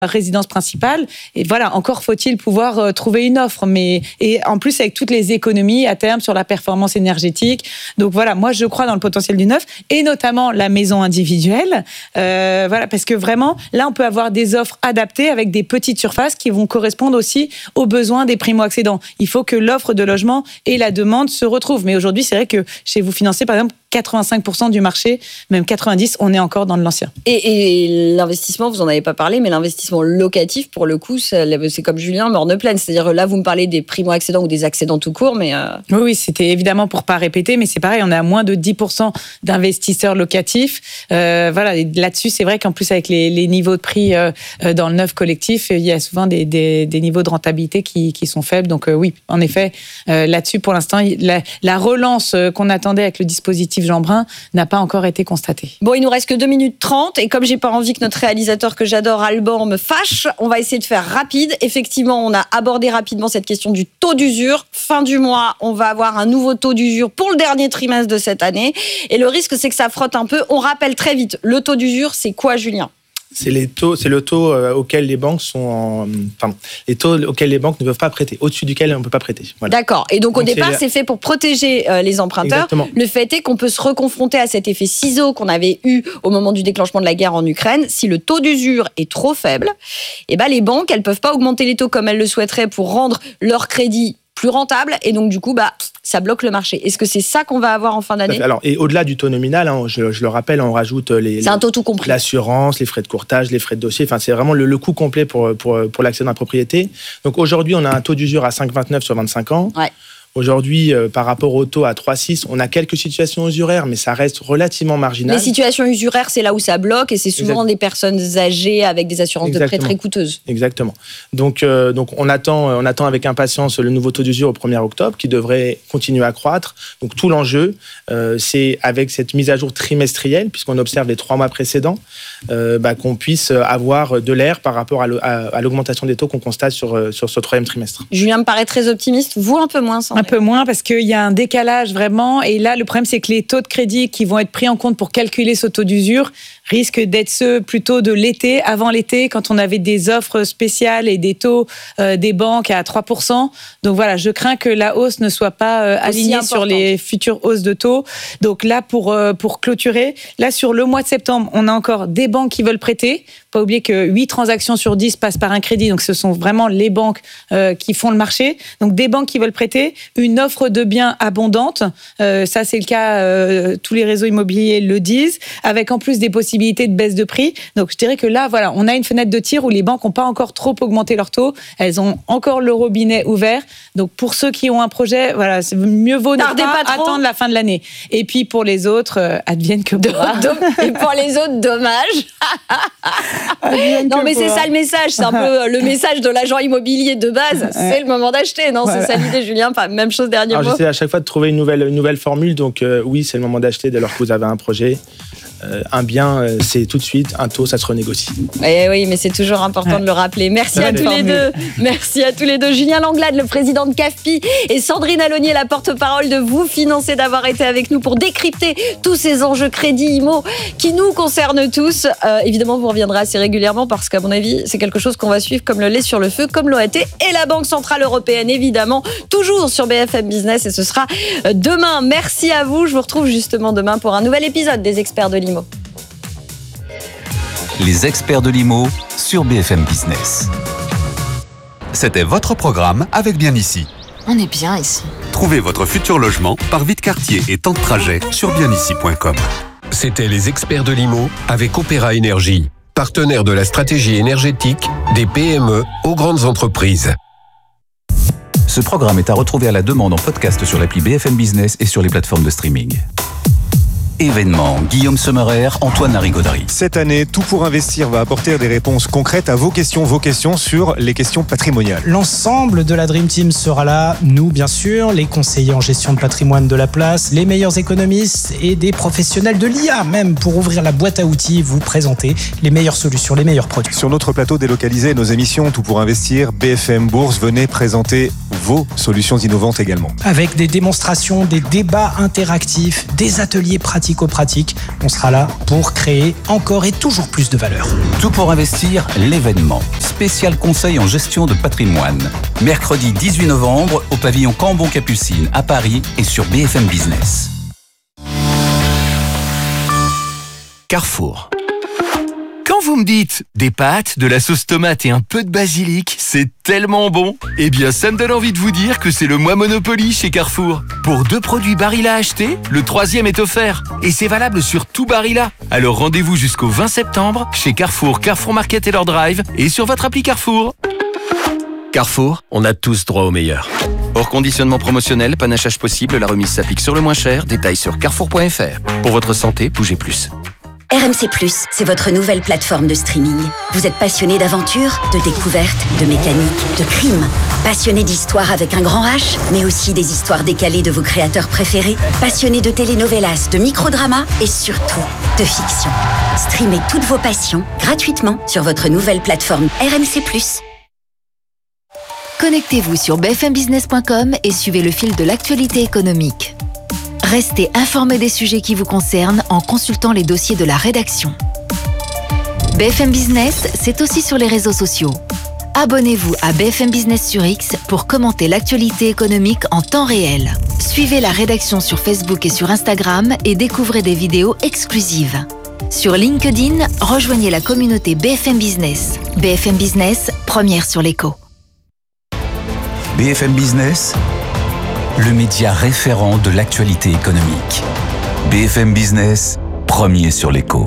résidence principale. Et voilà, encore faut-il pouvoir trouver une offre. Et en plus, avec toutes les économies à terme sur la performance énergétique. Donc voilà, moi, je crois dans le potentiel du neuf et notamment la maison individuelle. Voilà, parce que vraiment, là, on peut avoir des offres adaptées avec des petites surfaces qui vont correspondre aussi aux besoins des primo-accédants. Il faut que l'offre de logement et la demande se retrouvent. Mais aujourd'hui, c'est vrai que chez Vous Financez, par exemple, 85% du marché, même 90%, on est encore dans de l'ancien. Et l'investissement, vous n'en avez pas parlé, mais l'investissement locatif, pour le coup, c'est comme Julien, morne-pleine. C'est-à-dire, là, vous me parlez des primo-accédants ou des accédants tout court, mais... Oui, c'était évidemment pour ne pas répéter, mais c'est pareil, on est à moins de 10% d'investisseurs locatifs. Voilà, et là-dessus, c'est vrai qu'en plus, avec les niveaux de prix dans le neuf collectif, il y a souvent des niveaux de rentabilité qui sont faibles. Donc oui, en effet, là-dessus, pour l'instant, la relance qu'on attendait avec le dispositif Jean Brun n'a pas encore été constatée. Bon, il nous reste que 2 minutes 30 et comme j'ai pas envie que notre réalisateur que j'adore, Alban, me fâche, on va essayer de faire rapide. Effectivement, on a abordé rapidement cette question du taux d'usure. Fin du mois, on va avoir un nouveau taux d'usure pour le dernier trimestre de cette année. Et le risque, c'est que ça frotte un peu. On rappelle très vite, le taux d'usure, c'est quoi, Julien ? C'est le taux auquel les banques les taux auxquels les banques ne peuvent pas prêter, au-dessus duquel on ne peut pas prêter. Voilà. D'accord. Et donc au départ, c'est fait pour protéger les emprunteurs. Exactement. Le fait est qu'on peut se reconfronter à cet effet ciseau qu'on avait eu au moment du déclenchement de la guerre en Ukraine. Si le taux d'usure est trop faible, les banques, elles peuvent pas augmenter les taux comme elles le souhaiteraient pour rendre leur crédit plus rentable et donc du coup ça bloque le marché. Est-ce que c'est ça qu'on va avoir en fin d'année ? Alors, et au-delà du taux nominal, je le rappelle, on rajoute c'est un taux tout compris. L'assurance, les frais de courtage, les frais de dossier. Enfin, c'est vraiment le coût complet pour l'accès à la propriété. Donc aujourd'hui, on a un taux d'usure à 5,29 sur 25 ans. Ouais. Aujourd'hui, par rapport au taux à 3,6, on a quelques situations usuraires, mais ça reste relativement marginal. Les situations usuraires, c'est là où ça bloque et c'est souvent des personnes âgées avec des assurances de prêt très coûteuses. Exactement. Donc on attend avec impatience le nouveau taux d'usure au 1er octobre qui devrait continuer à croître. Donc tout l'enjeu, c'est avec cette mise à jour trimestrielle, puisqu'on observe les 3 mois précédents, qu'on puisse avoir de l'air par rapport à l'augmentation des taux qu'on constate sur ce 3e trimestre. Julien me paraît très optimiste, vous un peu moins sans un peu moins parce qu'il y a un décalage vraiment. Et là, le problème, c'est que les taux de crédit qui vont être pris en compte pour calculer ce taux d'usure risquent d'être ceux plutôt de l'été, avant l'été, quand on avait des offres spéciales et des taux des banques à 3%. Donc voilà, je crains que la hausse ne soit pas alignée sur les futures hausses de taux. Donc là, pour clôturer, là, sur le mois de septembre, on a encore des banques qui veulent prêter. Pas oublier que 8 transactions sur 10 passent par un crédit. Donc ce sont vraiment les banques qui font le marché. Donc des banques qui veulent prêter, une offre de biens abondante. Ça, c'est le cas, tous les réseaux immobiliers le disent, avec en plus des possibilités de baisse de prix. Donc je dirais que là, voilà, on a une fenêtre de tir où les banques n'ont pas encore trop augmenté leurs taux. Elles ont encore le robinet ouvert. Donc pour ceux qui ont un projet, voilà, c'est mieux vaut ne pas attendre la fin de l'année. Et puis pour les autres, advienne que pourra. Et pour les autres, dommage. Non, mais c'est ça le message. C'est un peu le message de l'agent immobilier de base. C'est le moment d'acheter. Non, voilà. C'est ça l'idée, Julien. Même chose, dernier mot. J'essaie à chaque fois de trouver une nouvelle formule. Donc oui, c'est le moment d'acheter dès lors que vous avez un projet. Un bien, c'est tout de suite, un taux, ça se renégocie. Oui, mais c'est toujours important de le rappeler. Merci à tous les deux. Merci à tous les deux. Julien Langlade, le président de CAFPI, et Sandrine Alonier, la porte-parole de Vous Financez, d'avoir été avec nous pour décrypter tous ces enjeux crédit IMO qui nous concernent tous. Évidemment, vous reviendrez assez régulièrement parce qu'à mon avis, c'est quelque chose qu'on va suivre comme le lait sur le feu, comme l'OAT et la Banque Centrale Européenne, évidemment, toujours sur BFM Business, et ce sera demain. Merci à vous. Je vous retrouve justement demain pour un nouvel épisode des Experts de l'IMO. Les Experts de l'IMO sur BFM Business. C'était votre programme avec Bien Ici. On est bien ici. Trouvez votre futur logement par vie de quartier et temps de trajet sur bienici.com. C'était les Experts de l'IMO avec Opéra Énergie, partenaire de la stratégie énergétique des PME aux grandes entreprises. Ce programme est à retrouver à la demande en podcast sur l'appli BFM Business et sur les plateformes de streaming. Événements, Guillaume Sommerer, Antoine Larigauderie. Cette année, Tout pour investir va apporter des réponses concrètes à vos questions sur les questions patrimoniales. L'ensemble de la Dream Team sera là, nous bien sûr, les conseillers en gestion de patrimoine de la place, les meilleurs économistes et des professionnels de l'IA même pour ouvrir la boîte à outils, vous présenter les meilleures solutions, les meilleurs produits. Sur notre plateau délocalisé, nos émissions Tout pour investir, BFM Bourse, venez présenter vos solutions innovantes également. Avec des démonstrations, des débats interactifs, des ateliers pratico-pratiques, on sera là pour créer encore et toujours plus de valeur. Tout pour investir, l'événement. Spécial conseil en gestion de patrimoine. Mercredi 18 novembre au pavillon Cambon-Capucine à Paris et sur BFM Business. Carrefour. Quand vous me dites des pâtes, de la sauce tomate et un peu de basilic, c'est tellement bon. Eh bien, ça me donne envie de vous dire que c'est le mois Monopoly chez Carrefour. Pour 2 produits Barilla achetés, le 3e est offert. Et c'est valable sur tout Barilla. Alors rendez-vous jusqu'au 20 septembre chez Carrefour, Carrefour Market et leur drive et sur votre appli Carrefour. Carrefour, on a tous droit au meilleur. Hors conditionnement promotionnel, panachage possible, la remise s'applique sur le moins cher. Détails sur carrefour.fr. Pour votre santé, bougez plus. RMC+, c'est votre nouvelle plateforme de streaming. Vous êtes passionné d'aventure, de découverte, de mécanique, de crime. Passionné d'histoire avec un grand H, mais aussi des histoires décalées de vos créateurs préférés. Passionné de telenovelas, de microdramas et surtout de fiction. Streamez toutes vos passions gratuitement sur votre nouvelle plateforme RMC+. Connectez-vous sur bfmbusiness.com et suivez le fil de l'actualité économique. Restez informé des sujets qui vous concernent en consultant les dossiers de la rédaction. BFM Business, c'est aussi sur les réseaux sociaux. Abonnez-vous à BFM Business sur X pour commenter l'actualité économique en temps réel. Suivez la rédaction sur Facebook et sur Instagram et découvrez des vidéos exclusives. Sur LinkedIn, rejoignez la communauté BFM Business. BFM Business, première sur l'écho. BFM Business, le média référent de l'actualité économique. BFM Business, premier sur l'écho.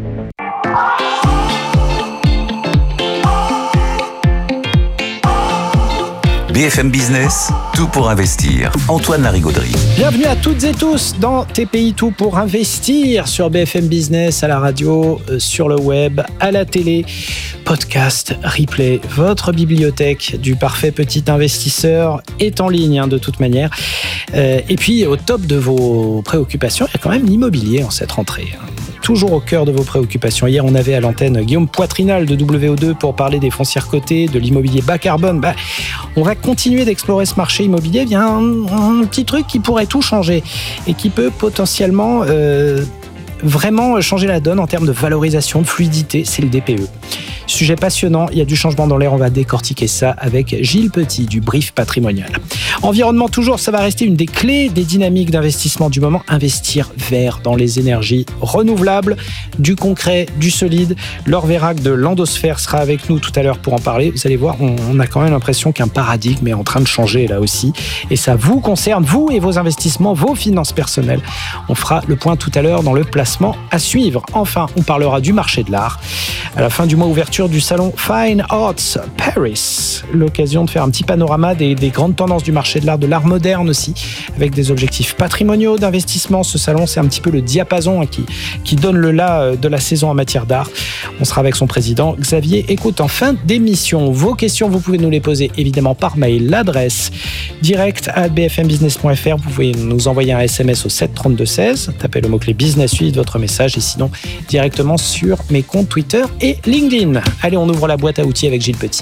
BFM Business, tout pour investir. Antoine Larigauderie. Bienvenue à toutes et tous dans TPI Tout pour investir sur BFM Business, à la radio, sur le web, à la télé, podcast, replay. Votre bibliothèque du parfait petit investisseur est en ligne de toute manière. Et puis au top de vos préoccupations, il y a quand même l'immobilier en cette rentrée. Toujours au cœur de vos préoccupations. Hier, on avait à l'antenne Guillaume Poitrinal de WO2 pour parler des foncières cotées, de l'immobilier bas carbone. On va continuer d'explorer ce marché immobilier. Il y a un petit truc qui pourrait tout changer et qui peut potentiellement vraiment changer la donne en termes de valorisation, de fluidité. C'est le DPE. Sujet passionnant, il y a du changement dans l'air, on va décortiquer ça avec Gilles Petit du Brief Patrimonial. Environnement toujours, ça va rester une des clés des dynamiques d'investissement du moment. Investir vert dans les énergies renouvelables, du concret, du solide. Laure Vérac de Landosphère sera avec nous tout à l'heure pour en parler. Vous allez voir, on a quand même l'impression qu'un paradigme est en train de changer là aussi. Et ça vous concerne, vous et vos investissements, vos finances personnelles. On fera le point tout à l'heure dans le placement à suivre. Enfin, on parlera du marché de l'art. À la fin du mois, ouverture du salon Fine Arts Paris. L'occasion de faire un petit panorama des grandes tendances du marché de l'art moderne aussi, avec des objectifs patrimoniaux d'investissement. Ce salon, c'est un petit peu le diapason qui donne le là de la saison en matière d'art. On sera avec son président Xavier Écoute. En fin d'émission, vos questions, vous pouvez nous les poser évidemment par mail. L'adresse direct@bfmbusiness.fr. Vous pouvez nous envoyer un SMS au 7 32 16. Tapez le mot-clé business suite votre message et sinon directement sur mes comptes Twitter et LinkedIn. Allez, on ouvre la boîte à outils avec Gilles Petit.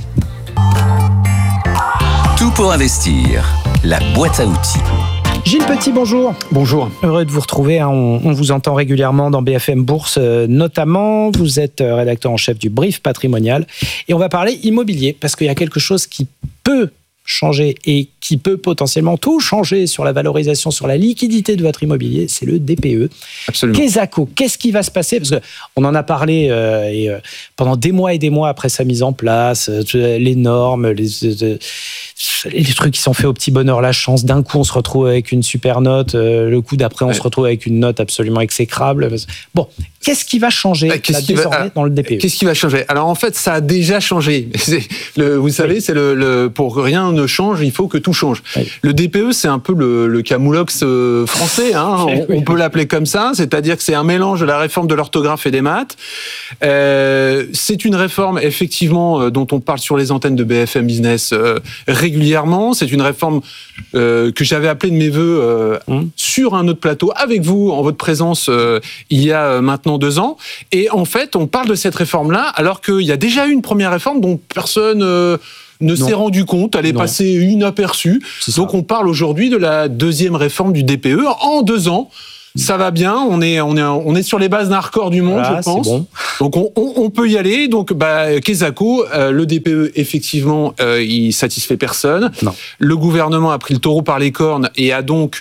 Tout pour investir, la boîte à outils. Gilles Petit, bonjour. Bonjour. Heureux de vous retrouver. On vous entend régulièrement dans BFM Bourse, notamment. Vous êtes rédacteur en chef du Brief Patrimonial. Et on va parler immobilier, parce qu'il y a quelque chose qui peut changer et qui peut potentiellement tout changer sur la valorisation, sur la liquidité de votre immobilier, c'est le DPE. Absolument. Qu'est-ce qui va se passer ? Parce qu'on en a parlé pendant des mois et des mois après sa mise en place, les normes, les trucs qui sont faits au petit bonheur, la chance. D'un coup, on se retrouve avec une super note. Le coup d'après, on se retrouve avec une note absolument exécrable. Bon, qu'est-ce qui va changer désormais dans le DPE ? Qu'est-ce qui va changer ? Alors en fait, ça a déjà changé. Vous savez, c'est pour que rien ne change, il faut que tout change. Oui. Le DPE, c'est un peu le camoulox français. On peut l'appeler comme ça. C'est-à-dire que c'est un mélange de la réforme de l'orthographe et des maths. C'est une réforme, effectivement, dont on parle sur les antennes de BFM Business régulièrement. C'est une réforme que j'avais appelée de mes voeux sur un autre plateau, avec vous, en votre présence, il y a maintenant 2 ans. Et en fait, on parle de cette réforme-là, alors qu'il y a déjà eu une première réforme dont personne ne s'est rendu compte, elle est passée inaperçue. Donc on parle aujourd'hui de la deuxième réforme du DPE en 2 ans. Ça va bien, on est sur les bases d'un record du monde, je pense. Bon. Donc on peut y aller. Donc Quesaco, le DPE effectivement, il satisfait personne. Non. Le gouvernement a pris le taureau par les cornes et a donc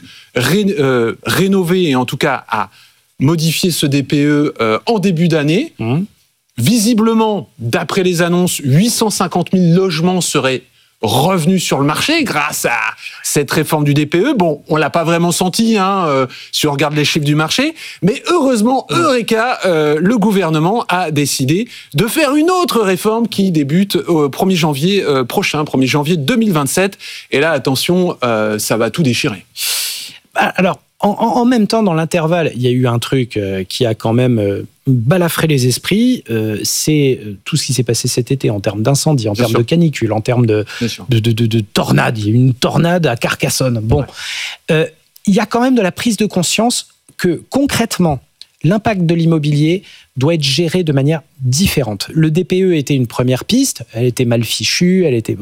rénové et en tout cas a modifié ce DPE en début d'année. Visiblement, d'après les annonces, 850 000 logements seraient revenus sur le marché grâce à cette réforme du DPE. Bon, on l'a pas vraiment senti si on regarde les chiffres du marché, mais heureusement, Eureka, le gouvernement a décidé de faire une autre réforme qui débute au 1er janvier prochain, 1er janvier 2027. Et là, attention, ça va tout déchirer. Alors, en même temps, dans l'intervalle, il y a eu un truc qui a quand même balafré les esprits. C'est tout ce qui s'est passé cet été en termes d'incendie, en termes de canicule, en termes de tornade. Il y a eu une tornade à Carcassonne. Bon, il y a quand même de la prise de conscience que concrètement, l'impact de l'immobilier doit être géré de manière différente. Le DPE était une première piste, elle était mal fichue,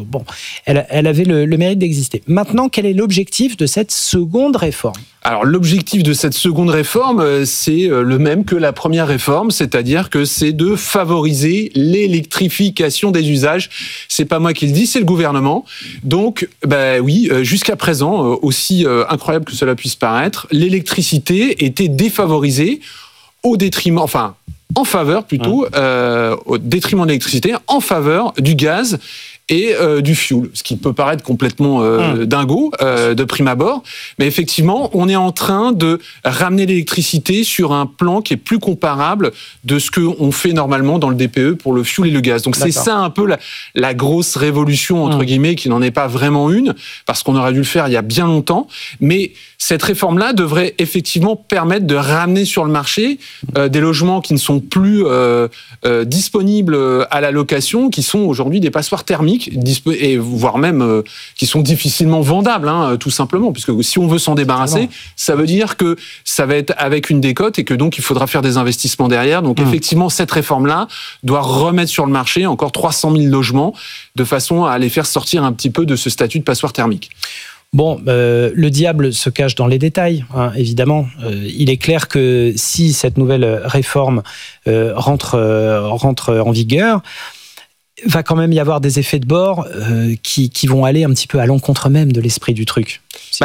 elle avait le mérite d'exister. Maintenant, quel est l'objectif de cette seconde réforme ? Alors, l'objectif de cette seconde réforme, c'est le même que la première réforme, c'est-à-dire que c'est de favoriser l'électrification des usages. C'est pas moi qui le dis, c'est le gouvernement. Donc, oui, jusqu'à présent, aussi incroyable que cela puisse paraître, l'électricité était défavorisée au détriment, en faveur plutôt, au détriment de l'électricité, en faveur du gaz et du fioul, ce qui peut paraître complètement dingo de prime abord, mais effectivement, on est en train de ramener l'électricité sur un plan qui est plus comparable de ce qu'on fait normalement dans le DPE pour le fioul et le gaz. Donc c'est ça un peu la grosse révolution, entre guillemets, qui n'en est pas vraiment une, parce qu'on aurait dû le faire il y a bien longtemps, mais cette réforme-là devrait effectivement permettre de ramener sur le marché des logements qui ne sont plus disponibles à la location, qui sont aujourd'hui des passoires thermiques, et voire même qui sont difficilement vendables, tout simplement, puisque si on veut s'en débarrasser, ça veut dire que ça va être avec une décote et que donc il faudra faire des investissements derrière. Donc effectivement, cette réforme-là doit remettre sur le marché encore 300 000 logements de façon à les faire sortir un petit peu de ce statut de passoire thermique. Bon, le diable se cache dans les détails, évidemment. Il est clair que si cette nouvelle réforme rentre en vigueur, va quand même y avoir des effets de bord qui vont aller un petit peu à l'encontre même de l'esprit du truc.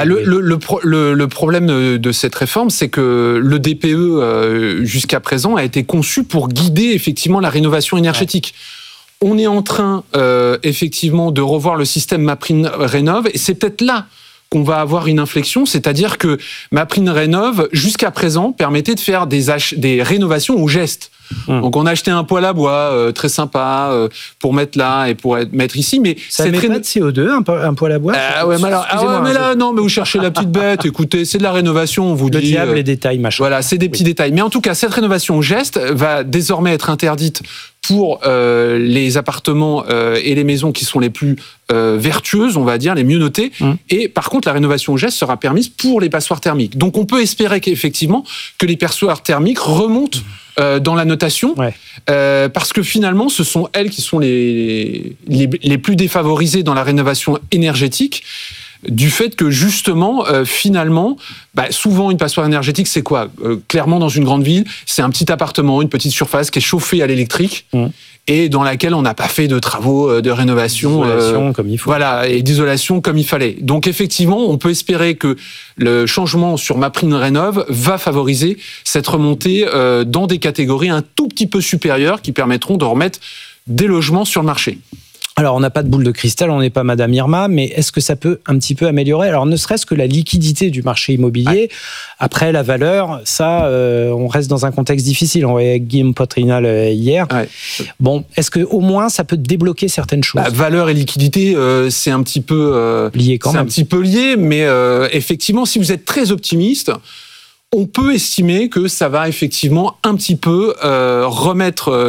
Le problème de cette réforme, c'est que le DPE, jusqu'à présent, a été conçu pour guider effectivement la rénovation énergétique. On est en train, effectivement, de revoir le système MaPrimeRénov', et c'est peut-être là qu'on va avoir une inflexion, c'est-à-dire que MaPrimeRénov', jusqu'à présent, permettait de faire des rénovations au geste. Donc on a acheté un poêle à bois très sympa pour mettre là et pour mettre ici, mais ça met pas de CO2 un poêle à bois. Mais là non, mais vous cherchez la petite bête. Écoutez, c'est de la rénovation, on vous dit. Le diable, les détails, machin. Voilà, c'est des petits détails. Mais en tout cas, cette rénovation au geste va désormais être interdite pour les appartements et les maisons qui sont les plus vertueuses, on va dire, les mieux notées. Et par contre, la rénovation au geste sera permise pour les passoires thermiques. Donc on peut espérer qu'effectivement que les passoires thermiques remontent dans la notation, parce que finalement, ce sont elles qui sont les plus défavorisées dans la rénovation énergétique, du fait que justement, finalement, souvent une passoire énergétique, c'est quoi ? Clairement, dans une grande ville, c'est un petit appartement, une petite surface qui est chauffée à l'électrique, et dans laquelle on n'a pas fait de travaux de rénovation comme il faut. Voilà, et d'isolation comme il fallait. Donc effectivement, on peut espérer que le changement sur MaPrimeRénov' va favoriser cette remontée dans des catégories un tout petit peu supérieures qui permettront de remettre des logements sur le marché. Alors, on n'a pas de boule de cristal, on n'est pas Madame Irma, mais est-ce que ça peut un petit peu améliorer ? Alors, ne serait-ce que la liquidité du marché immobilier, après la valeur, ça, on reste dans un contexte difficile. On voyait avec Guillaume Potrinal hier. Bon, est-ce qu'au moins, ça peut débloquer certaines choses ? Valeur et liquidité, c'est un petit peu lié quand même. C'est un petit peu lié, mais effectivement, si vous êtes très optimiste, on peut estimer que ça va effectivement un petit peu remettre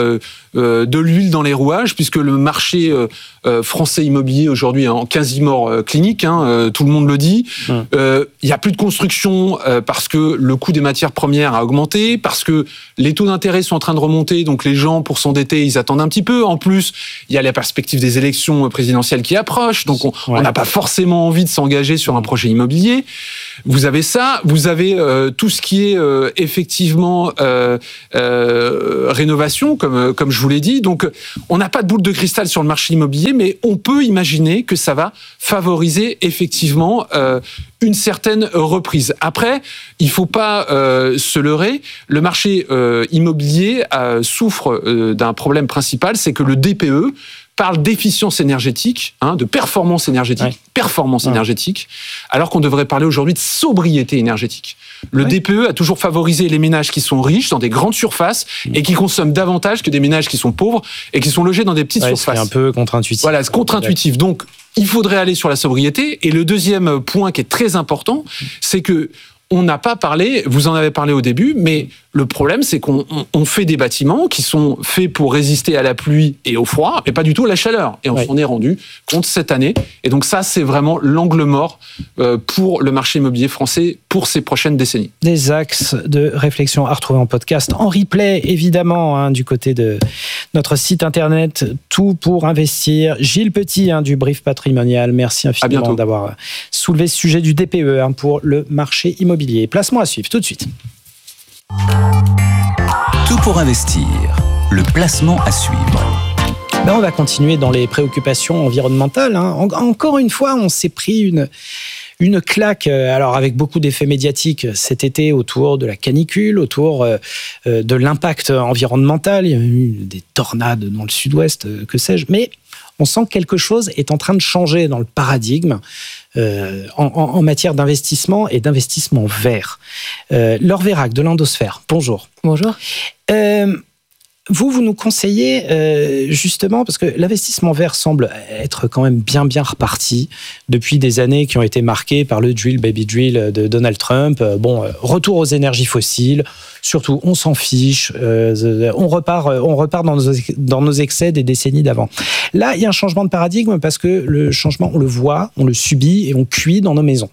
de l'huile dans les rouages, puisque le marché français immobilier aujourd'hui est en quasi-mort clinique, tout le monde le dit. Il n'y a plus de construction parce que le coût des matières premières a augmenté, parce que les taux d'intérêt sont en train de remonter, donc les gens, pour s'endetter, ils attendent un petit peu. En plus, il y a la perspective des élections présidentielles qui approchent, donc on n'a pas forcément envie de s'engager sur un projet immobilier. Vous avez ça, vous avez tout ce qui est effectivement rénovation, comme je vous l'ai dit. Donc, on n'a pas de boule de cristal sur le marché immobilier, mais on peut imaginer que ça va favoriser effectivement une certaine reprise. Après, il ne faut pas se leurrer. Le marché immobilier souffre d'un problème principal, c'est que le DPE parle d'efficience énergétique, de performance énergétique, alors qu'on devrait parler aujourd'hui de sobriété énergétique. Le DPE a toujours favorisé les ménages qui sont riches dans des grandes surfaces et qui consomment davantage que des ménages qui sont pauvres et qui sont logés dans des petites surfaces. C'est un peu contre-intuitif. Voilà, c'est contre-intuitif. Donc, il faudrait aller sur la sobriété. Et le deuxième point qui est très important, c'est que on n'a pas parlé, vous en avez parlé au début, mais le problème, c'est qu'on fait des bâtiments qui sont faits pour résister à la pluie et au froid, mais pas du tout à la chaleur. Et on s'en est rendu compte cette année. Et donc ça, c'est vraiment l'angle mort pour le marché immobilier français pour ces prochaines décennies. Des axes de réflexion à retrouver en podcast, en replay, évidemment, du côté de notre site internet, Tout pour investir. Gilles Petit, du Brief Patrimonial, merci infiniment d'avoir soulevé ce sujet du DPE pour le marché immobilier. Placement à suivre tout de suite. Tout pour investir, le placement à suivre. On va continuer dans les préoccupations environnementales. Encore une fois, on s'est pris une claque, alors avec beaucoup d'effets médiatiques cet été autour de la canicule, autour de l'impact environnemental. Il y a eu des tornades dans le sud-ouest, que sais-je. Mais on sent que quelque chose est en train de changer dans le paradigme en matière d'investissement et d'investissement vert. Laure Vérac de l'Endosphère, bonjour. Bonjour. Vous nous conseillez justement, parce que l'investissement vert semble être quand même bien reparti depuis des années qui ont été marquées par le drill baby drill de Donald Trump. Retour aux énergies fossiles, surtout on s'en fiche, on repart dans nos excès des décennies d'avant. Là, il y a un changement de paradigme parce que le changement, on le voit, on le subit et on cuit dans nos maisons.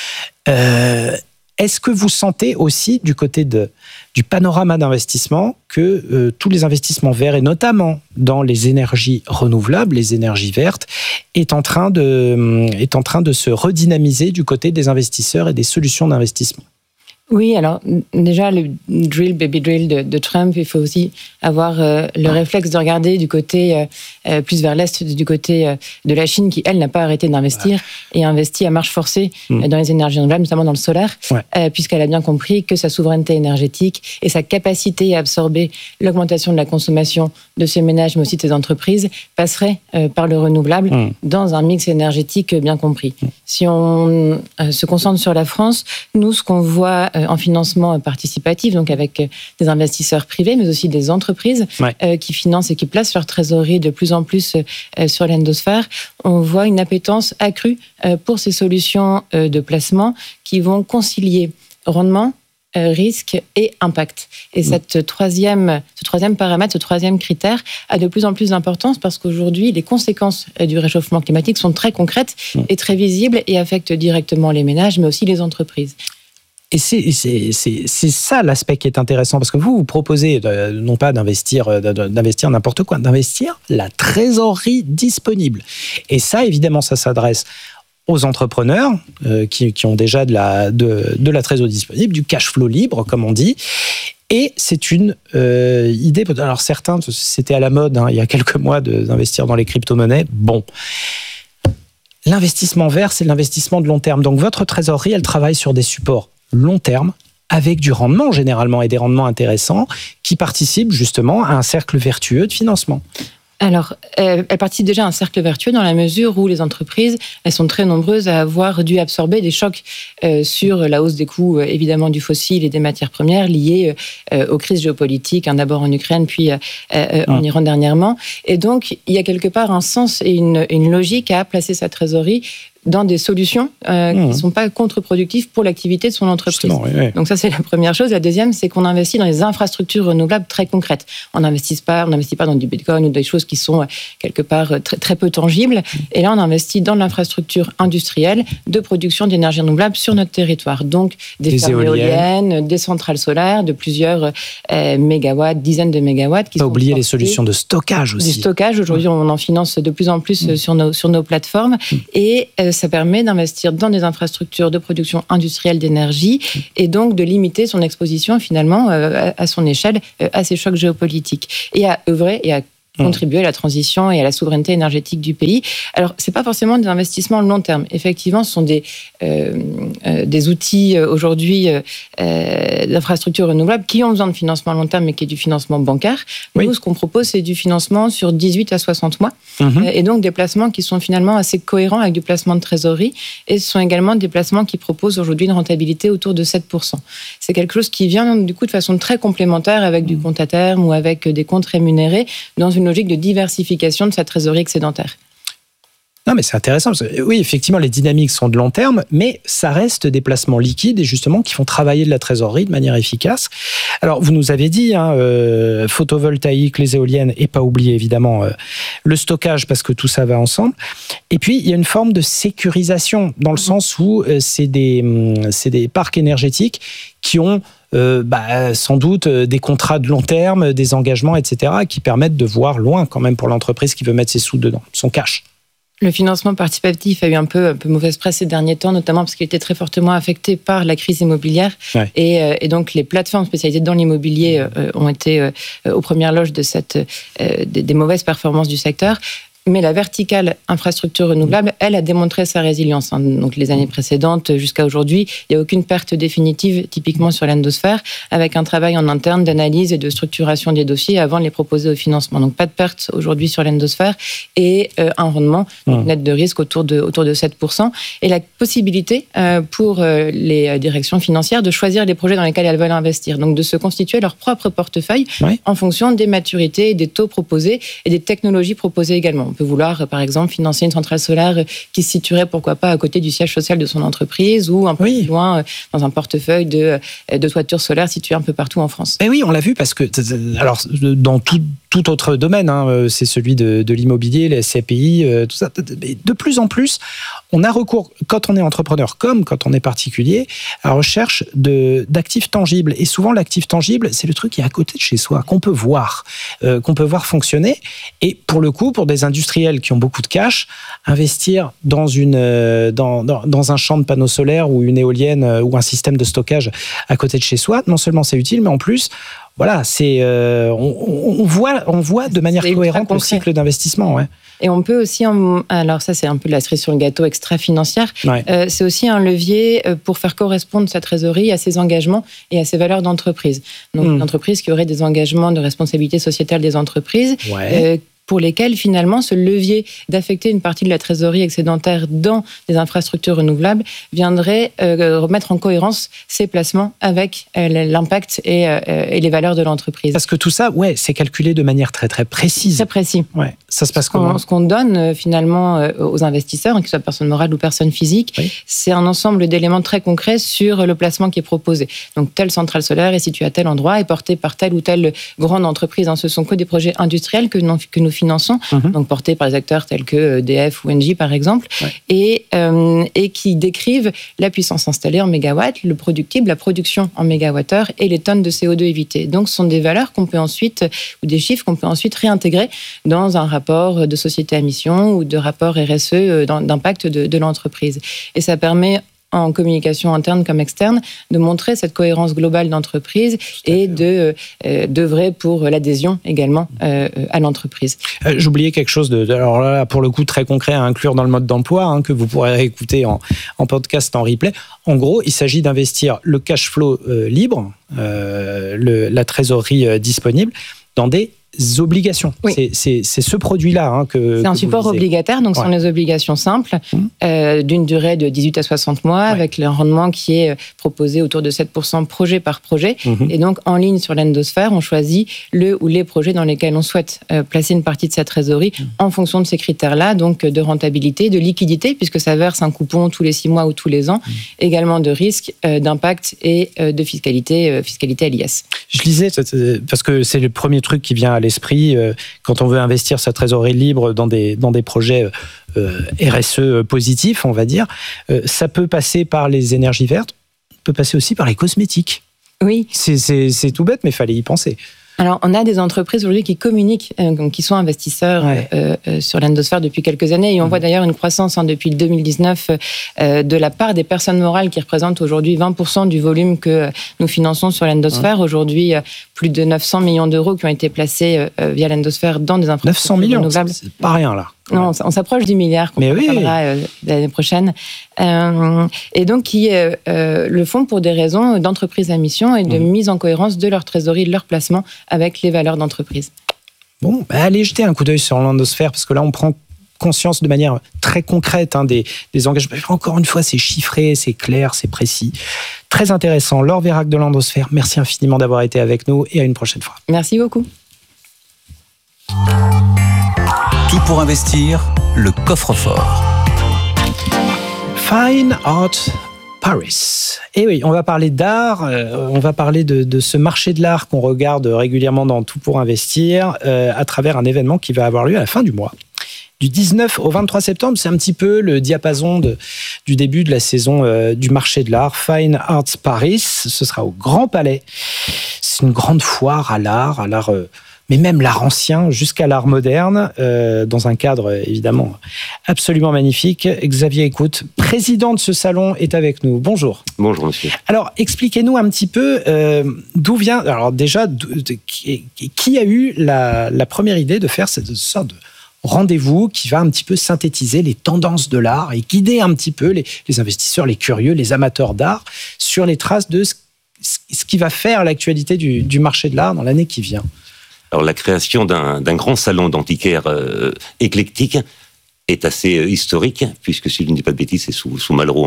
Est-ce que vous sentez aussi du côté du panorama d'investissement que tous les investissements verts, et notamment dans les énergies renouvelables, les énergies vertes, est en train de se redynamiser du côté des investisseurs et des solutions d'investissement? Oui, alors déjà, le drill, baby drill de Trump, il faut aussi avoir le réflexe de regarder du côté plus vers l'Est, du côté de la Chine, qui, elle, n'a pas arrêté d'investir et investit à marche forcée dans les énergies renouvelables, notamment dans le solaire, puisqu'elle a bien compris que sa souveraineté énergétique et sa capacité à absorber l'augmentation de la consommation de ses ménages, mais aussi de ses entreprises, passerait par le renouvelable dans un mix énergétique bien compris. Si on se concentre sur la France, nous, ce qu'on voit en financement participatif, donc avec des investisseurs privés, mais aussi des entreprises qui financent et qui placent leur trésorerie de plus en plus sur l'endosphère, on voit une appétence accrue pour ces solutions de placement qui vont concilier rendement, risque et impact. Et ce troisième paramètre, ce troisième critère a de plus en plus d'importance parce qu'aujourd'hui, les conséquences du réchauffement climatique sont très concrètes et très visibles et affectent directement les ménages, mais aussi les entreprises. Et c'est ça l'aspect qui est intéressant, parce que vous proposez non pas d'investir n'importe quoi, d'investir la trésorerie disponible. Et ça, évidemment, ça s'adresse aux entrepreneurs qui ont déjà de la trésorerie disponible, du cash flow libre, comme on dit. Et c'est une idée, alors certains, c'était à la mode il y a quelques mois d'investir dans les crypto-monnaies. Bon. L'investissement vert, c'est l'investissement de long terme. Donc votre trésorerie, elle travaille sur des supports long terme, avec du rendement généralement et des rendements intéressants qui participent justement à un cercle vertueux de financement. Alors, elle participe déjà à un cercle vertueux dans la mesure où les entreprises, elles sont très nombreuses à avoir dû absorber des chocs sur la hausse des coûts, évidemment, du fossile et des matières premières liées aux crises géopolitiques, d'abord en Ukraine, puis en Iran dernièrement. Et donc, il y a quelque part un sens et une logique à placer sa trésorerie dans des solutions qui ne sont pas contre-productives pour l'activité de son entreprise. Oui. Donc ça, c'est la première chose. La deuxième, c'est qu'on investit dans des infrastructures renouvelables très concrètes. On n'investit pas dans du Bitcoin ou des choses qui sont quelque part très, très peu tangibles. Et là, on investit dans l'infrastructure industrielle de production d'énergie renouvelable sur notre territoire. Donc des fermes éoliennes, des centrales solaires de plusieurs mégawatts, dizaines de mégawatts. Pas oublier les solutions de stockage aussi. Du stockage, aujourd'hui, on en finance de plus en plus sur nos plateformes. Et ça permet d'investir dans des infrastructures de production industrielle d'énergie et donc de limiter son exposition finalement à son échelle à ces chocs géopolitiques et à œuvrer et à contribuer à la transition et à la souveraineté énergétique du pays. Alors, c'est pas forcément des investissements long terme. Effectivement, ce sont des outils aujourd'hui d'infrastructures renouvelables qui ont besoin de financement long terme, mais qui est du financement bancaire. Oui. Nous, ce qu'on propose, c'est du financement sur 18 à 60 mois, et donc des placements qui sont finalement assez cohérents avec du placement de trésorerie, et ce sont également des placements qui proposent aujourd'hui une rentabilité autour de 7%. C'est quelque chose qui vient du coup de façon très complémentaire avec du compte à terme ou avec des comptes rémunérés dans une logique de diversification de sa trésorerie excédentaire. Non, mais c'est intéressant. Parce que, oui, effectivement, les dynamiques sont de long terme, mais ça reste des placements liquides et justement qui font travailler de la trésorerie de manière efficace. Alors, vous nous avez dit, photovoltaïque, les éoliennes, et pas oublier évidemment le stockage parce que tout ça va ensemble. Et puis, il y a une forme de sécurisation dans le sens où c'est des parcs énergétiques qui ont sans doute des contrats de long terme, des engagements, etc., qui permettent de voir loin quand même pour l'entreprise qui veut mettre ses sous dedans, son cash. Le financement participatif a eu un peu mauvaise presse ces derniers temps, notamment parce qu'il était très fortement affecté par la crise immobilière. Ouais. Et donc, les plateformes spécialisées dans l'immobilier ont été aux premières loges de des mauvaises performances du secteur. Mais la verticale infrastructure renouvelable, elle a démontré sa résilience. Donc les années précédentes jusqu'à aujourd'hui, il n'y a aucune perte définitive, typiquement sur l'endosphère, avec un travail en interne d'analyse et de structuration des dossiers avant de les proposer au financement. Donc pas de perte aujourd'hui sur l'endosphère et un rendement net de risque autour de 7%. Et la possibilité pour les directions financières de choisir les projets dans lesquels elles veulent investir. Donc de se constituer leur propre portefeuille en fonction des maturités, des taux proposés et des technologies proposées également. On peut vouloir, par exemple, financer une centrale solaire qui se situerait, pourquoi pas, à côté du siège social de son entreprise ou un peu plus loin dans un portefeuille de toitures solaires situées un peu partout en France. Et oui, on l'a vu parce que, alors, dans tout autre domaine, c'est celui de l'immobilier, les SCPI, tout ça. De plus en plus, on a recours, quand on est entrepreneur comme quand on est particulier, à la recherche d'actifs tangibles. Et souvent, l'actif tangible, c'est le truc qui est à côté de chez soi, qu'on peut voir fonctionner. Et pour le coup, pour des industriels qui ont beaucoup de cash, investir dans un champ de panneaux solaires ou une éolienne ou un système de stockage à côté de chez soi, non seulement c'est utile, mais en plus, voilà, on voit de manière cohérente le cycle d'investissement. Ouais. Et on peut aussi, alors ça c'est un peu la cerise sur le gâteau extra-financière, c'est aussi un levier pour faire correspondre sa trésorerie à ses engagements et à ses valeurs d'entreprise. Donc une entreprise qui aurait des engagements de responsabilité sociétale des entreprises, pour lesquels, finalement, ce levier d'affecter une partie de la trésorerie excédentaire dans des infrastructures renouvelables viendrait remettre en cohérence ces placements avec l'impact et les valeurs de l'entreprise. Parce que tout ça, c'est calculé de manière très, très précise. Très précis. Ouais. Ça se passe comment ? Ce qu'on donne, finalement, aux investisseurs, qu'ils soient personnes morales ou personnes physiques, c'est un ensemble d'éléments très concrets sur le placement qui est proposé. Donc, telle centrale solaire est située à tel endroit, est portée par telle ou telle grande entreprise. Ce sont que des projets industriels que nous finançons, donc portés par des acteurs tels que EDF ou Engie par exemple, et qui décrivent la puissance installée en mégawatts, le productible, la production en mégawattheure et les tonnes de CO2 évitées. Donc ce sont des valeurs qu'on peut ensuite, ou des chiffres qu'on peut ensuite réintégrer dans un rapport de société à mission ou de rapport RSE d'impact de l'entreprise. Et ça permet, en communication interne comme externe, de montrer cette cohérence globale d'entreprise et d'œuvrer pour l'adhésion également à l'entreprise. J'oubliais quelque chose alors là, pour le coup, très concret à inclure dans le mode d'emploi, que vous pourrez réécouter en podcast, en replay. En gros, il s'agit d'investir le cash flow libre, la trésorerie disponible, dans des obligations. Oui. C'est ce produit-là que... C'est un support obligataire, donc ce sont les obligations simples, d'une durée de 18 à 60 mois, avec le rendement qui est proposé autour de 7% projet par projet. Et donc, en ligne sur l'Endosphère, on choisit le ou les projets dans lesquels on souhaite placer une partie de sa trésorerie en fonction de ces critères-là, donc de rentabilité, de liquidité, puisque ça verse un coupon tous les 6 mois ou tous les ans, également de risque, d'impact et de fiscalité à l'IS. Je lisais, parce que c'est le premier truc qui vient à l'esprit quand on veut investir sa trésorerie libre dans des projets RSE positifs, on va dire. Ça peut passer par les énergies vertes, peut passer aussi par les cosmétiques. Oui. C'est tout bête, mais il fallait y penser. Alors, on a des entreprises aujourd'hui qui communiquent, qui sont investisseurs sur l'Endosphère depuis quelques années. Et on voit d'ailleurs une croissance depuis 2019 de la part des personnes morales qui représentent aujourd'hui 20% du volume que nous finançons sur l'Endosphère. Aujourd'hui, plus de 900 millions d'euros qui ont été placés via l'Endosphère dans des infrastructures renouvelables. 900 millions, c'est pas rien là. Non, on s'approche du milliard qu'on atteindra l'année prochaine. Et donc, qui le font pour des raisons d'entreprise à mission et de mise en cohérence de leur trésorerie, de leur placement avec les valeurs d'entreprise. Bon, allez jeter un coup d'œil sur l'Endosphère, parce que là, on prend conscience de manière très concrète des engagements. Encore une fois, c'est chiffré, c'est clair, c'est précis. Très intéressant. Laure Vérac de l'Endosphère, merci infiniment d'avoir été avec nous et à une prochaine fois. Merci beaucoup. Tout pour investir, le coffre-fort. Fine Art Paris. Et oui, on va parler d'art, on va parler de ce marché de l'art qu'on regarde régulièrement dans Tout pour investir à travers un événement qui va avoir lieu à la fin du mois. Du 19 au 23 septembre, c'est un petit peu le diapason du début de la saison du marché de l'art. Fine Arts Paris, ce sera au Grand Palais. C'est une grande foire à l'art, mais même l'art ancien jusqu'à l'art moderne, dans un cadre évidemment absolument magnifique. Xavier Écoute, président de ce salon, est avec nous. Bonjour. Bonjour monsieur. Alors, expliquez-nous un petit peu d'où vient, alors déjà, qui a eu la première idée de faire cette sorte de rendez-vous qui va un petit peu synthétiser les tendances de l'art et guider un petit peu les investisseurs, les curieux, les amateurs d'art sur les traces de ce qui va faire l'actualité du marché de l'art dans l'année qui vient. Alors la création d'un grand salon d'antiquaires éclectique est assez historique, puisque si je ne dis pas de bêtises, c'est sous Malraux en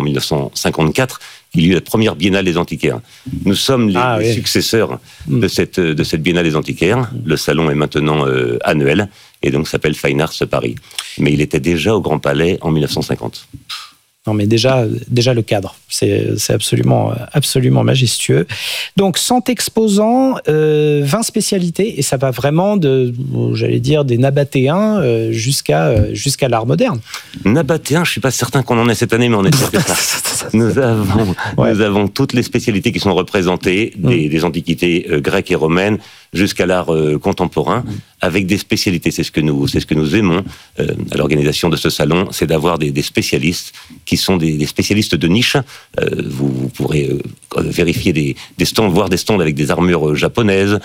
1954 qu'il y a eu la première biennale des antiquaires. Nous sommes les successeurs de cette biennale des antiquaires. Le salon est maintenant annuel, et donc s'appelle Fine Arts Paris. Mais il était déjà au Grand Palais en 1950. Non, mais déjà le cadre, c'est absolument majestueux. Donc, 100 exposants, 20 spécialités, et ça va vraiment j'allais dire, des nabatéens jusqu'à l'art moderne. Nabatéens, je suis pas certain qu'on en ait cette année, mais on est sûr que ça. Nous avons toutes les spécialités qui sont représentées, des antiquités grecques et romaines jusqu'à l'art contemporain, avec des spécialités. C'est ce que nous aimons à l'organisation de ce salon, c'est d'avoir des spécialistes qui sont des spécialistes de niche. Vous pourrez vérifier des stands, voir des stands avec des armures japonaises,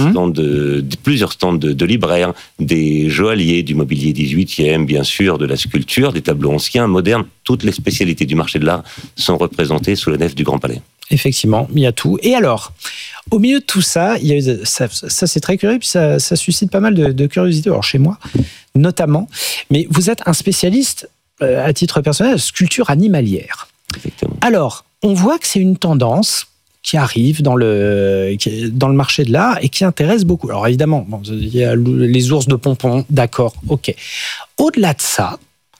plusieurs stands de libraires, des joailliers, du mobilier 18e, bien sûr, de la sculpture, des tableaux anciens, modernes. Toutes les spécialités du marché de l'art sont représentées sous la nef du Grand Palais. Effectivement, il y a tout. Et alors, au milieu de tout ça, il y a eu, ça c'est très curieux, puis ça suscite pas mal de curiosité, alors chez moi notamment. Mais vous êtes un spécialiste, à titre personnel, de sculpture animalière. Exactement. Alors, on voit que c'est une tendance qui arrive dans le marché de l'art et qui intéresse beaucoup. Alors évidemment, il y a les ours de Pompon, d'accord, ok. Au-delà de ça,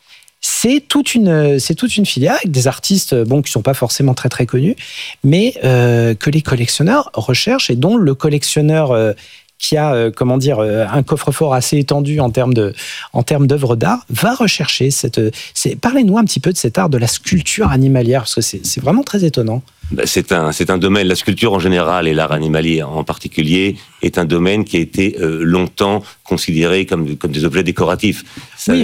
c'est toute une filière avec des artistes qui sont pas forcément très très connus, mais que les collectionneurs recherchent et dont le collectionneur qui a un coffre-fort assez étendu en termes d'œuvres d'art va rechercher parlez-nous un petit peu de cet art de la sculpture animalière, parce que c'est vraiment très étonnant. C'est un domaine, la sculpture en général et l'art animalier en particulier, est un domaine qui a été longtemps considéré comme des objets décoratifs. C'est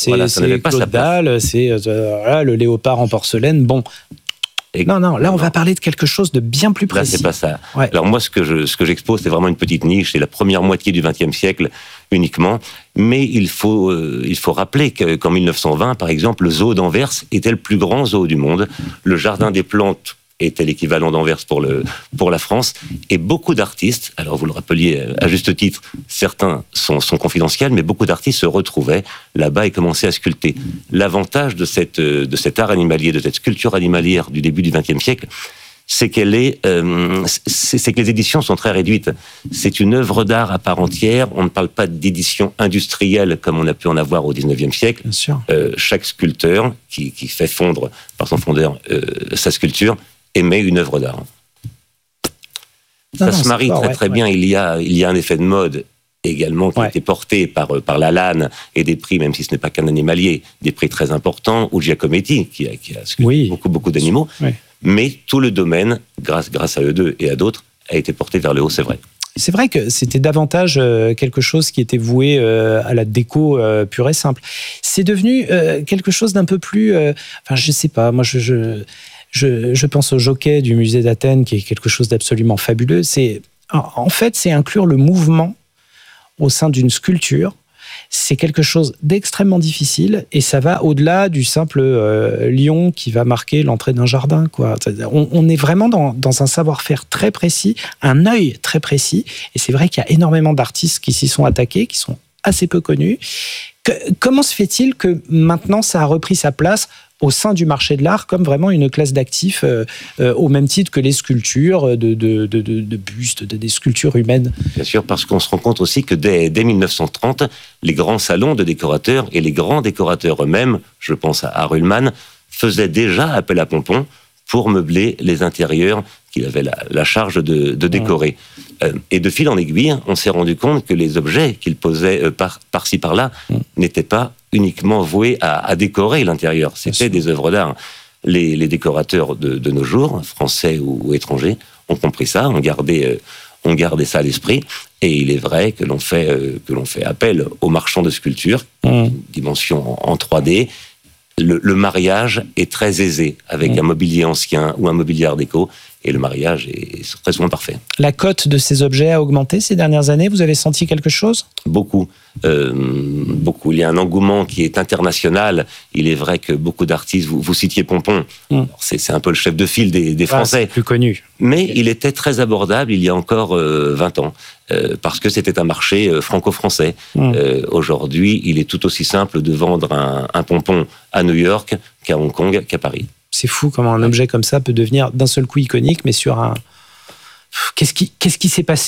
Claude Dalle, c'est le léopard en porcelaine. Bon. Non, là on va parler de quelque chose de bien plus précis. Là, c'est pas ça. Ouais. Alors moi, ce que j'expose, c'est vraiment une petite niche, c'est la première moitié du XXe siècle uniquement. Mais il faut rappeler qu'en 1920, par exemple, le zoo d'Anvers était le plus grand zoo du monde. Le jardin des plantes était l'équivalent d'Anvers pour la France. Et beaucoup d'artistes, alors vous le rappeliez à juste titre, certains sont confidentiels, mais beaucoup d'artistes se retrouvaient là-bas et commençaient à sculpter. L'avantage de cet art animalier, de cette sculpture animalière du début du XXe siècle, c'est que les éditions sont très réduites. C'est une œuvre d'art à part entière. On ne parle pas d'édition industrielle comme on a pu en avoir au XIXe siècle. Bien sûr. Chaque sculpteur qui fait fondre par son fondeur sa sculpture émet une œuvre d'art. Ça se marie très bien. Il y a un effet de mode également qui a été porté par Lalanne et des prix, même si ce n'est pas qu'un animalier, des prix très importants, ou Giacometti qui a sculpté beaucoup d'animaux. Oui. Mais tout le domaine, grâce à eux deux et à d'autres, a été porté vers le haut, c'est vrai. C'est vrai que c'était davantage quelque chose qui était voué à la déco pure et simple. C'est devenu quelque chose d'un peu plus... Enfin, je sais pas, moi je pense au Jockey du musée d'Athènes, qui est quelque chose d'absolument fabuleux. En fait, c'est inclure le mouvement au sein d'une sculpture. C'est quelque chose d'extrêmement difficile et ça va au-delà du simple lion qui va marquer l'entrée d'un jardin, quoi. On est vraiment dans un savoir-faire très précis, un œil très précis, et c'est vrai qu'il y a énormément d'artistes qui s'y sont attaqués, qui sont assez peu connus. Comment se fait-il que maintenant ça a repris sa place au sein du marché de l'art comme vraiment une classe d'actifs au même titre que les sculptures de bustes, des sculptures humaines? Bien sûr, parce qu'on se rend compte aussi que dès 1930, les grands salons de décorateurs et les grands décorateurs eux-mêmes, je pense à Ruhlmann, faisaient déjà appel à Pompon pour meubler les intérieurs qu'il avait la charge de décorer. Et de fil en aiguille, on s'est rendu compte que les objets qu'il posait par-ci par-là n'étaient pas uniquement voués à décorer l'intérieur. C'était des œuvres d'art. Les décorateurs de nos jours, français ou étrangers, ont compris ça, ont gardé ça à l'esprit. Et il est vrai que l'on fait appel aux marchands de sculpture, dimension en 3D. Le mariage est très aisé avec un mobilier ancien ou un mobilier art déco, et le mariage est très souvent parfait. La cote de ces objets a augmenté ces dernières années. Vous avez senti quelque chose ? Beaucoup. Il y a un engouement qui est international. Il est vrai que beaucoup d'artistes, vous citiez Pompon, c'est un peu le chef de file des Français. C'est plus connu. Mais il était très abordable il y a encore 20 ans, parce que c'était un marché franco-français. Aujourd'hui, il est tout aussi simple de vendre un Pompon à New York qu'à Hong Kong, qu'à Paris. C'est fou comment un objet comme ça peut devenir d'un seul coup iconique, mais sur un... Qu'est-ce qui s'est passé ?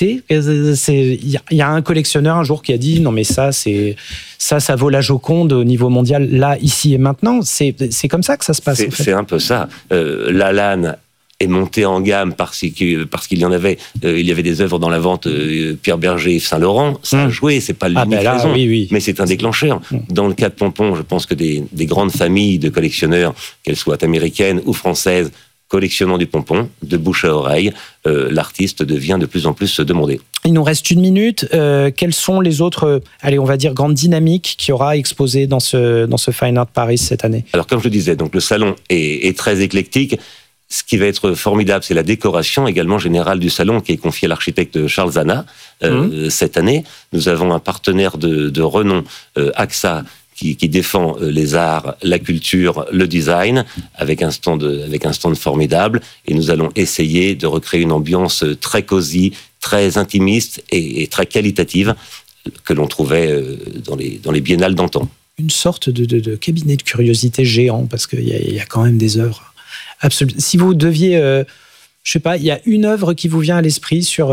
Il y a un collectionneur un jour qui a dit non mais ça vaut la Joconde au niveau mondial, là, ici et maintenant. C'est comme ça que ça se passe. C'est un peu ça. Lalanne est monté en gamme parce qu'il y en avait, il y avait des œuvres dans la vente Pierre Berger, Yves Saint Laurent. Ça a joué, c'est pas l'unique raison, mais c'est un déclencheur. Dans le cas de Pompon, je pense que des grandes familles de collectionneurs, qu'elles soient américaines ou françaises, collectionnant du Pompon, de bouche à oreille, l'artiste devient de plus en plus demandé. Il nous reste 1 minute. Quelles sont les autres, on va dire, grandes dynamiques qu'il y aura exposées dans ce Fine Art Paris cette année ? Alors, comme je le disais, donc, le salon est très éclectique. Ce qui va être formidable, c'est la décoration également générale du salon qui est confiée à l'architecte Charles Zana. Cette année, nous avons un partenaire de renom, AXA, qui défend les arts, la culture, le design, avec un stand formidable. Et nous allons essayer de recréer une ambiance très cosy, très intimiste et très qualitative que l'on trouvait dans les biennales d'antan. Une sorte de cabinet de curiosité géant, parce qu'il y a quand même des œuvres absolument. Si vous deviez... je sais pas, il y a une œuvre qui vous vient à l'esprit sur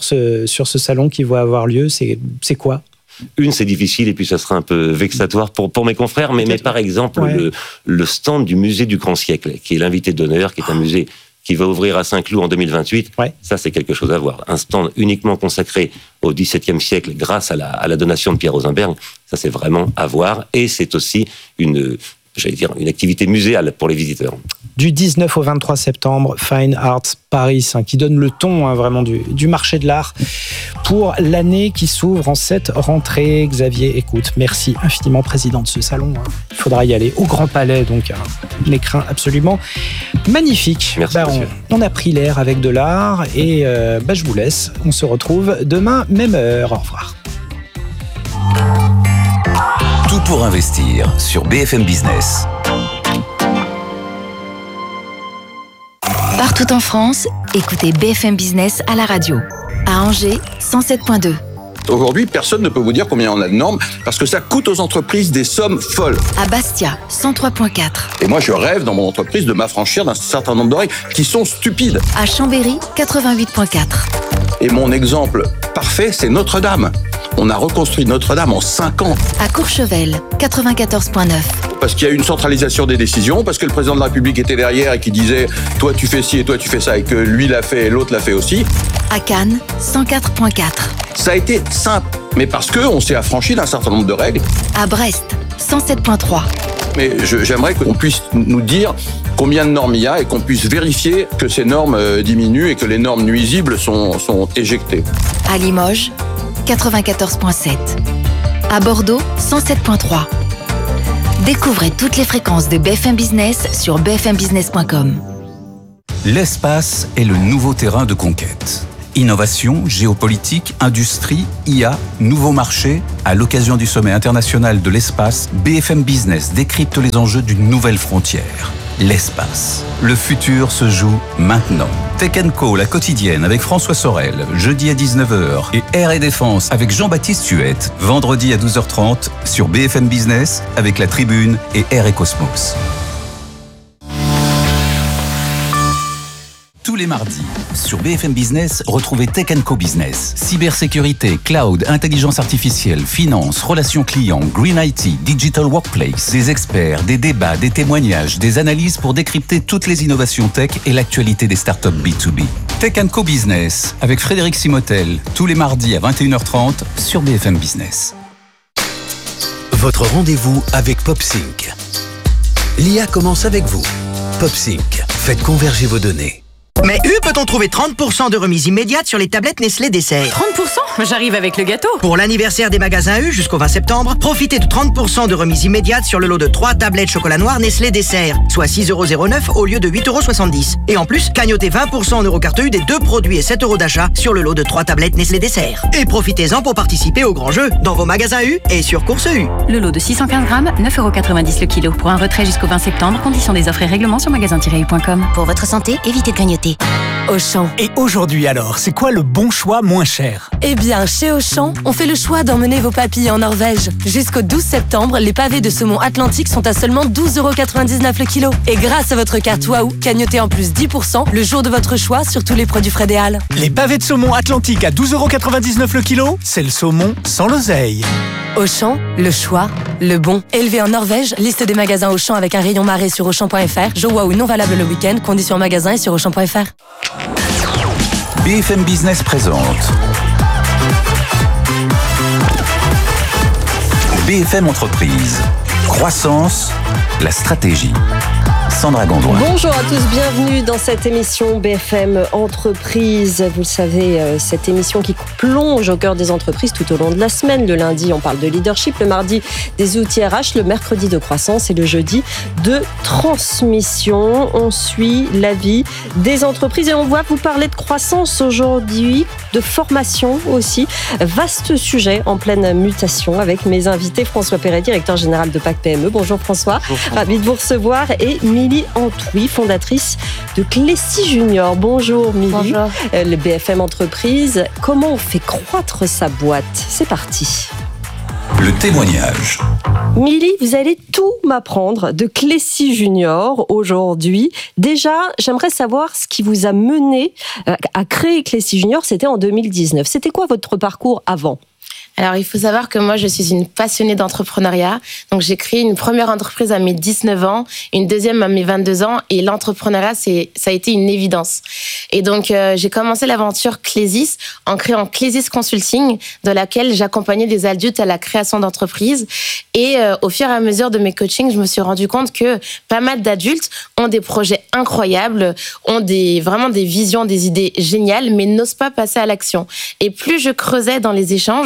ce salon qui va avoir lieu, c'est quoi ? Une, c'est difficile, et puis ça sera un peu vexatoire pour mes confrères, mais par exemple, le stand du musée du Grand Siècle, qui est l'invité d'honneur, qui est un musée qui va ouvrir à Saint-Cloud en 2028, ça c'est quelque chose à voir. Un stand uniquement consacré au XVIIe siècle grâce à la donation de Pierre Rosenberg, ça c'est vraiment à voir, et c'est aussi une activité muséale pour les visiteurs. Du 19 au 23 septembre, Fine Art Paris, qui donne le ton vraiment du marché de l'art pour l'année qui s'ouvre en cette rentrée. Xavier, écoute, merci infiniment, président de ce salon. Il faudra y aller au Grand Palais, donc un écrin absolument magnifique. Merci, on a pris l'air avec de l'art et je vous laisse. On se retrouve demain, même heure. Au revoir. Tout pour investir sur BFM Business. Partout en France, écoutez BFM Business à la radio. À Angers, 107.2. Aujourd'hui, personne ne peut vous dire combien on a de normes parce que ça coûte aux entreprises des sommes folles. À Bastia, 103.4. Et moi, je rêve dans mon entreprise de m'affranchir d'un certain nombre de règles qui sont stupides. À Chambéry, 88.4. Et mon exemple parfait, c'est Notre-Dame. On a reconstruit Notre-Dame en 5 ans. À Courchevel, 94.9. Parce qu'il y a eu une centralisation des décisions, parce que le président de la République était derrière et qui disait « toi tu fais ci et toi tu fais ça » et que lui l'a fait et l'autre l'a fait aussi. À Cannes, 104.4. Ça a été simple, mais parce qu'on s'est affranchi d'un certain nombre de règles. À Brest, 107.3. Mais j'aimerais qu'on puisse nous dire combien de normes il y a et qu'on puisse vérifier que ces normes diminuent et que les normes nuisibles sont éjectées. À Limoges, 94.7. À Bordeaux, 107.3. Découvrez toutes les fréquences de BFM Business sur bfmbusiness.com. L'espace est le nouveau terrain de conquête. Innovation, géopolitique, industrie, IA, nouveaux marchés. À l'occasion du sommet international de l'espace, BFM Business décrypte les enjeux d'une nouvelle frontière. L'espace. Le futur se joue maintenant. Tech & Co, la quotidienne avec François Sorel, jeudi à 19h. Et Air et Défense avec Jean-Baptiste Huette, vendredi à 12h30 sur BFM Business avec La Tribune et Air et Cosmos. Tous les mardis, sur BFM Business, retrouvez Tech & Co Business. Cybersécurité, cloud, intelligence artificielle, finance, relations clients, green IT, digital workplace. Des experts, des débats, des témoignages, des analyses pour décrypter toutes les innovations tech et l'actualité des startups B2B. Tech & Co Business, avec Frédéric Simotel, tous les mardis à 21h30 sur BFM Business. Votre rendez-vous avec PopSync. L'IA commence avec vous. PopSync, faites converger vos données. Mais peut-on trouver 30% de remise immédiate sur les tablettes Nestlé Dessert? 30%? J'arrive avec le gâteau. Pour l'anniversaire des magasins U jusqu'au 20 septembre, profitez de 30% de remise immédiate sur le lot de 3 tablettes chocolat noir Nestlé Dessert, soit 6,09€ au lieu de 8,70€. Et en plus, cagnotez 20% en eurocarte U des 2 produits et 7€ d'achat sur le lot de 3 tablettes Nestlé Dessert. Et profitez-en pour participer au grand jeu dans vos magasins U et sur Course U. Le lot de 615 grammes, 9,90€ le kilo. Pour un retrait jusqu'au 20 septembre, conditions des offres et règlements sur magasin-u.com. Pour votre santé, évitez de grignoter. Auchan. Et aujourd'hui alors, c'est quoi le bon choix moins cher? Eh bien, chez Auchan, on fait le choix d'emmener vos papilles en Norvège. Jusqu'au 12 septembre, les pavés de saumon Atlantique sont à seulement 12,99€ le kilo. Et grâce à votre carte Waouh, cagnotez en plus 10% le jour de votre choix sur tous les produits frais des Halles. Les pavés de saumon Atlantique à 12,99€ le kilo, c'est le saumon sans l'oseille. Auchan, le choix, le bon. Élevé en Norvège, liste des magasins Auchan avec un rayon marée sur Auchan.fr. Jeu Waouh non valable le week-end, conditions en magasin et sur Auchan.fr. BFM Business présente BFM Entreprise. Croissance, la stratégie. Sandra Gondouin. Bonjour à tous, bienvenue dans cette émission BFM Entreprise. Vous le savez, cette émission qui plonge au cœur des entreprises tout au long de la semaine. Le lundi, on parle de leadership, le mardi, des outils RH, le mercredi de croissance et le jeudi de transmission. On suit la vie des entreprises et on va vous parler de croissance aujourd'hui, de formation aussi. Vaste sujet en pleine mutation avec mes invités. François Perret, directeur général de PAC PME. Bonjour François. Bonjour. Ravi de vous recevoir. Et Milly Antouy, fondatrice de Clécy Junior. Bonjour Milly. Bonjour. Le BFM Entreprise. Comment on fait croître sa boîte? C'est parti. Le témoignage. Milly, vous allez tout m'apprendre de Clécy Junior aujourd'hui. Déjà, j'aimerais savoir ce qui vous a mené à créer Clécy Junior. C'était en 2019. C'était quoi votre parcours avant ? Alors, il faut savoir que moi, je suis une passionnée d'entrepreneuriat. Donc, j'ai créé une première entreprise à mes 19 ans, une deuxième à mes 22 ans. Et l'entrepreneuriat, ça a été une évidence. Et donc, j'ai commencé l'aventure Clésis en créant Clésis Consulting, dans laquelle j'accompagnais des adultes à la création d'entreprises. Et au fur et à mesure de mes coachings, je me suis rendu compte que pas mal d'adultes ont des projets incroyables, ont vraiment des visions, des idées géniales, mais n'osent pas passer à l'action. Et plus je creusais dans les échanges, plus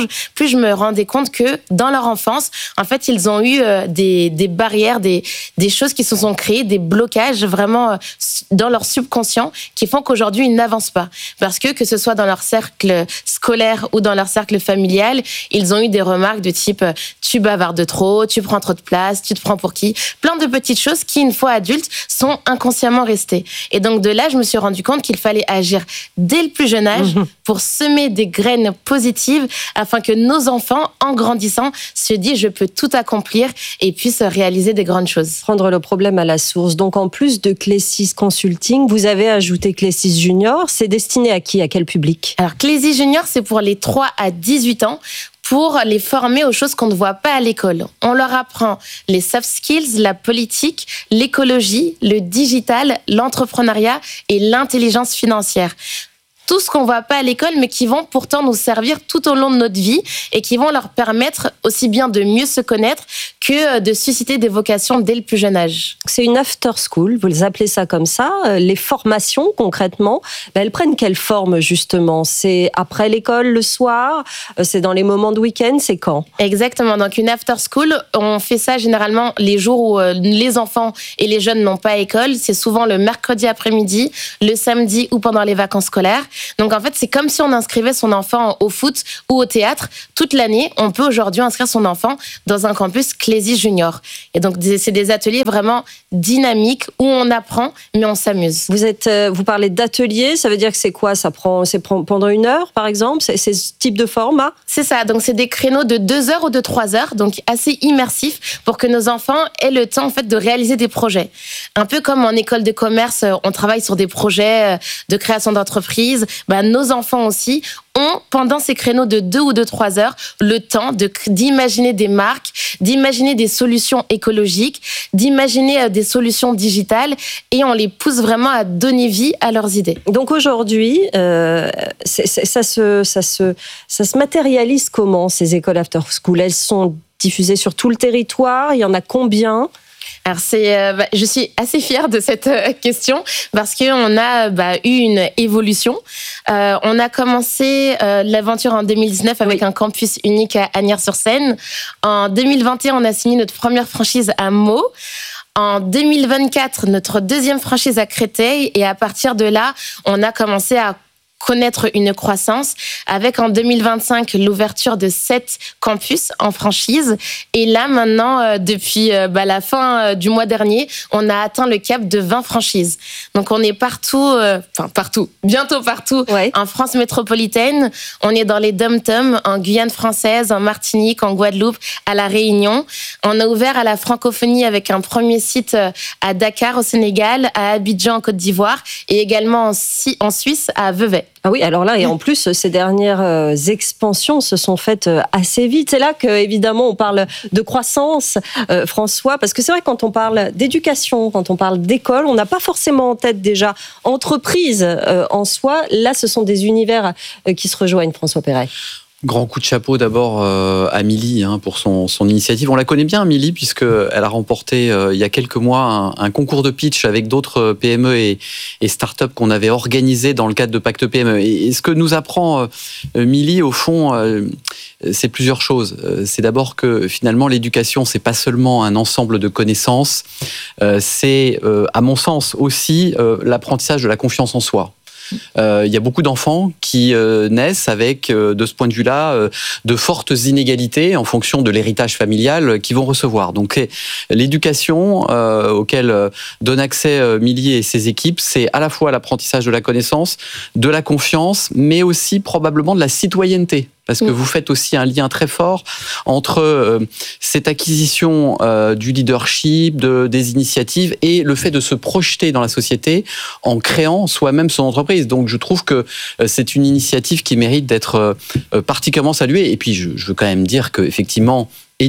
plus je me rendais compte que dans leur enfance, en fait, ils ont eu des barrières, des choses qui se sont créées, des blocages vraiment dans leur subconscient qui font qu'aujourd'hui, ils n'avancent pas. Parce que ce soit dans leur cercle scolaire ou dans leur cercle familial, ils ont eu des remarques de type « tu bavardes trop, tu prends trop de place, tu te prends pour qui ?» Plein de petites choses qui, une fois adultes, sont inconsciemment restées. Et donc, de là, je me suis rendu compte qu'il fallait agir dès le plus jeune âge pour semer des graines positives afin que nos enfants, en grandissant, se disent « je peux tout accomplir » et puissent réaliser des grandes choses. Prendre le problème à la source. Donc, en plus de Clésis Consulting, vous avez ajouté Clésis Junior. C'est destiné à qui? À quel public? Alors, Clésis Junior, c'est pour les 3 à 18 ans. Pour les former aux choses qu'on ne voit pas à l'école. On leur apprend les soft skills, la politique, l'écologie, le digital, l'entrepreneuriat et l'intelligence financière. Tout ce qu'on ne voit pas à l'école, mais qui vont pourtant nous servir tout au long de notre vie et qui vont leur permettre aussi bien de mieux se connaître que de susciter des vocations dès le plus jeune âge. C'est une after school, vous les appelez ça comme ça. Les formations, concrètement, elles prennent quelle forme, justement? C'est après l'école, le soir? C'est dans les moments de week-end? C'est quand? Exactement. Donc, une after school, on fait ça généralement les jours où les enfants et les jeunes n'ont pas école. C'est souvent le mercredi après-midi, le samedi ou pendant les vacances scolaires. Donc, en fait, c'est comme si on inscrivait son enfant au foot ou au théâtre. Toute l'année, on peut aujourd'hui inscrire son enfant dans un campus Clésis Junior. Et donc, c'est des ateliers vraiment dynamiques où on apprend, mais on s'amuse. Vous parlez d'ateliers, ça veut dire que c'est quoi? C'est pendant 1 heure, par exemple? C'est ce type de format? C'est ça. Donc, c'est des créneaux de 2 heures ou de 3 heures, donc assez immersifs pour que nos enfants aient le temps, en fait, de réaliser des projets. Un peu comme en école de commerce, on travaille sur des projets de création d'entreprise. Nos enfants aussi ont, pendant ces créneaux de 2 ou de 3 heures, le temps d'imaginer des marques, d'imaginer des solutions écologiques, d'imaginer des solutions digitales, et on les pousse vraiment à donner vie à leurs idées. Donc aujourd'hui, ça se matérialise comment, ces écoles after school? Elles sont diffusées sur tout le territoire? Il y en a combien? Alors je suis assez fière de cette question parce qu'on a eu une évolution. On a commencé l'aventure en 2019 avec un campus unique à Asnières-sur-Seine. En 2021, on a signé notre première franchise à Meaux. En 2024, notre deuxième franchise à Créteil. Et à partir de là, on a commencé à connaître une croissance avec en 2025 l'ouverture de 7 campus en franchise. Et là, maintenant, depuis la fin du mois dernier, on a atteint le cap de 20 franchises. Donc, on est bientôt partout en France métropolitaine. On est dans les dom-toms, en Guyane française, en Martinique, en Guadeloupe, à La Réunion. On a ouvert à la francophonie avec un premier site à Dakar, au Sénégal, à Abidjan, en Côte d'Ivoire, et également en Suisse, à Vevey. Ah oui, alors là, et en plus, ces dernières expansions se sont faites assez vite. C'est là qu'évidemment, on parle de croissance, François, parce que c'est vrai, quand on parle d'éducation, quand on parle d'école, on n'a pas forcément en tête déjà entreprise en soi. Là, ce sont des univers qui se rejoignent, François Perret. Grand coup de chapeau d'abord à Amélie pour son initiative. On la connaît bien, Amélie, puisqu'elle a remporté il y a quelques mois un concours de pitch avec d'autres PME et start-up qu'on avait organisé dans le cadre de Pacte PME. Et ce que nous apprend Amélie, au fond, c'est plusieurs choses. C'est d'abord que finalement l'éducation, c'est pas seulement un ensemble de connaissances, c'est à mon sens aussi l'apprentissage de la confiance en soi. Il y a beaucoup d'enfants qui naissent avec, de ce point de vue-là, de fortes inégalités en fonction de l'héritage familial qu'ils vont recevoir. Donc l'éducation auquel donne accès Milly et ses équipes, c'est à la fois l'apprentissage de la connaissance, de la confiance, mais aussi probablement de la citoyenneté. Parce que vous faites aussi un lien très fort entre cette acquisition du leadership, des initiatives et le fait de se projeter dans la société en créant soi-même son entreprise. Donc je trouve que c'est une initiative qui mérite d'être particulièrement saluée. Et puis je veux quand même dire qu'effectivement,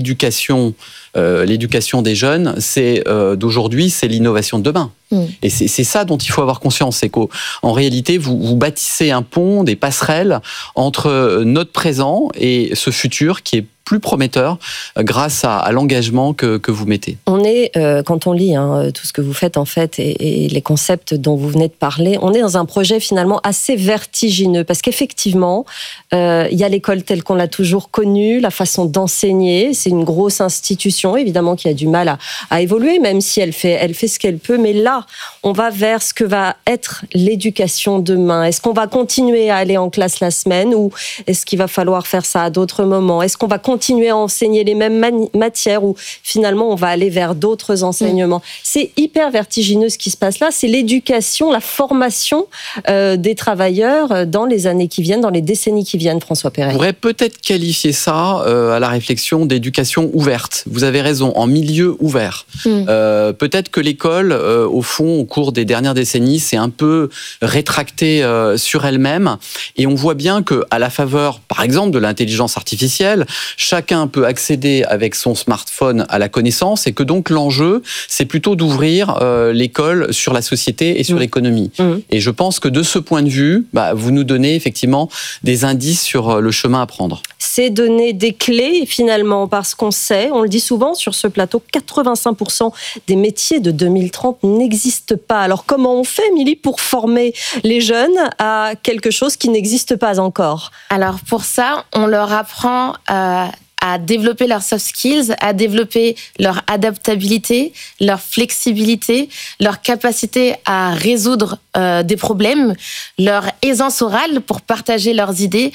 l'éducation des jeunes, c'est d'aujourd'hui, c'est l'innovation de demain. Et c'est ça dont il faut avoir conscience, c'est qu'en réalité, vous bâtissez un pont, des passerelles entre notre présent et ce futur qui est plus prometteur grâce à l'engagement que vous mettez. On est, quand on lit tout ce que vous faites en fait et les concepts dont vous venez de parler, on est dans un projet finalement assez vertigineux parce qu'effectivement, il y a l'école telle qu'on l'a toujours connue, la façon d'enseigner, c'est une grosse institution évidemment qui a du mal à évoluer même si elle fait ce qu'elle peut, mais là, on va vers ce que va être l'éducation demain. Est-ce qu'on va continuer à aller en classe la semaine ou est-ce qu'il va falloir faire ça à d'autres moments? Est-ce qu'on va continuer à enseigner les mêmes matières ou finalement on va aller vers d'autres enseignements? C'est hyper vertigineux ce qui se passe là. C'est l'éducation, la formation des travailleurs dans les années qui viennent, dans les décennies qui viennent, François Perret. On pourrait peut-être qualifier ça à la réflexion d'éducation ouverte. Vous avez raison, en milieu ouvert. Peut-être que l'école, au fond, au cours des dernières décennies, s'est un peu rétractée sur elle-même. Et on voit bien qu'à la faveur, par exemple, de l'intelligence artificielle, chacun peut accéder avec son smartphone à la connaissance et que donc l'enjeu, c'est plutôt d'ouvrir l'école sur la société et sur l'économie. Et je pense que de ce point de vue, vous nous donnez effectivement des indices sur le chemin à prendre. C'est donner des clés finalement parce qu'on sait, on le dit souvent sur ce plateau, 85% des métiers de 2030 n'existent pas. Alors comment on fait, Émilie, pour former les jeunes à quelque chose qui n'existe pas encore? Alors pour ça, on leur apprend à développer leurs soft skills, à développer leur adaptabilité, leur flexibilité, leur capacité à résoudre des problèmes, leur aisance orale pour partager leurs idées,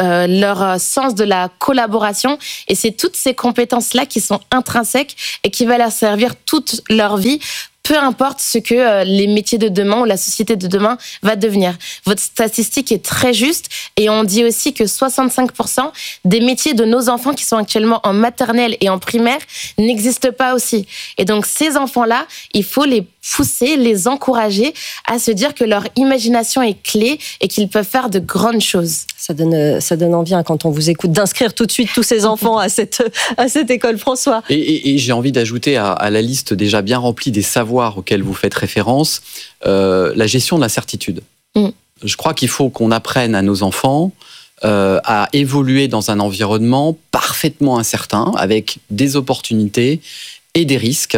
leur sens de la collaboration. Et c'est toutes ces compétences-là qui sont intrinsèques et qui vont leur servir toute leur vie, peu importe ce que les métiers de demain ou la société de demain va devenir. Votre statistique est très juste et on dit aussi que 65% des métiers de nos enfants qui sont actuellement en maternelle et en primaire n'existent pas aussi. Et donc ces enfants-là, il faut les pousser, les encourager à se dire que leur imagination est clé et qu'ils peuvent faire de grandes choses. Ça donne envie quand on vous écoute d'inscrire tout de suite tous ces enfants à cette école, François. Et j'ai envie d'ajouter à la liste déjà bien remplie des savoirs auxquels vous faites référence, la gestion de l'incertitude. Je crois qu'il faut qu'on apprenne à nos enfants à évoluer dans un environnement parfaitement incertain, avec des opportunités et des risques,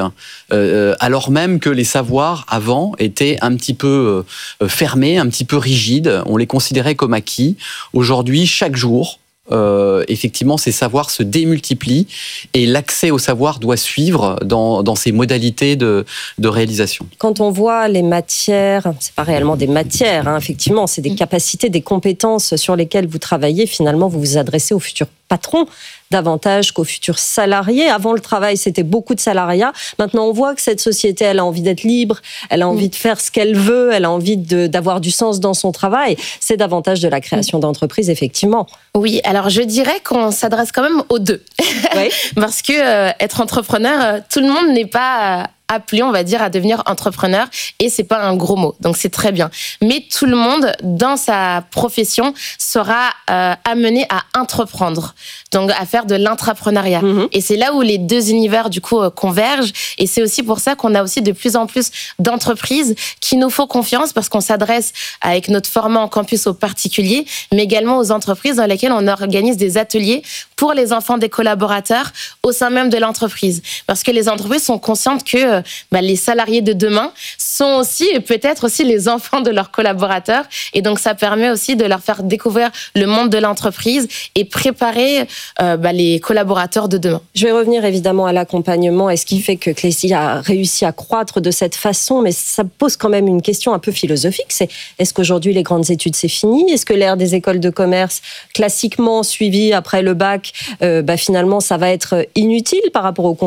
alors même que les savoirs avant étaient un petit peu fermés, un petit peu rigides, on les considérait comme acquis. Aujourd'hui, chaque jour, effectivement, ces savoirs se démultiplient et l'accès au savoir doit suivre dans ses modalités de réalisation. Quand on voit les matières, c'est pas réellement des matières, effectivement, c'est des capacités, des compétences sur lesquelles vous travaillez. Finalement, vous vous adressez aux futurs patrons davantage qu'aux futurs salariés. Avant le travail, c'était beaucoup de salariat. Maintenant, on voit que cette société, elle a envie d'être libre, elle a envie de faire ce qu'elle veut, elle a envie d'avoir du sens dans son travail. C'est davantage de la création d'entreprises, effectivement. Oui, alors je dirais qu'on s'adresse quand même aux deux. Oui. Parce que être entrepreneur, tout le monde n'est pas appelé, on va dire, à devenir entrepreneur, et c'est pas un gros mot, donc c'est très bien. Mais tout le monde, dans sa profession, sera amené à entreprendre, donc à faire de l'intrapreneuriat. Et c'est là où les deux univers, du coup, convergent, et c'est aussi pour ça qu'on a aussi de plus en plus d'entreprises qui nous font confiance, parce qu'on s'adresse avec notre format en campus aux particuliers, mais également aux entreprises dans lesquelles on organise des ateliers pour les enfants des collaborateurs au sein même de l'entreprise. Parce que les entreprises sont conscientes que les salariés de demain sont aussi, et peut-être aussi, les enfants de leurs collaborateurs. Et donc, ça permet aussi de leur faire découvrir le monde de l'entreprise et préparer les collaborateurs de demain. Je vais revenir évidemment à l'accompagnement et ce qui fait que Clécy a réussi à croître de cette façon, mais ça pose quand même une question un peu philosophique. C'est, est-ce qu'aujourd'hui, les grandes études, c'est fini? Est-ce que l'ère des écoles de commerce, classiquement suivie après le bac, finalement, ça va être inutile par rapport aux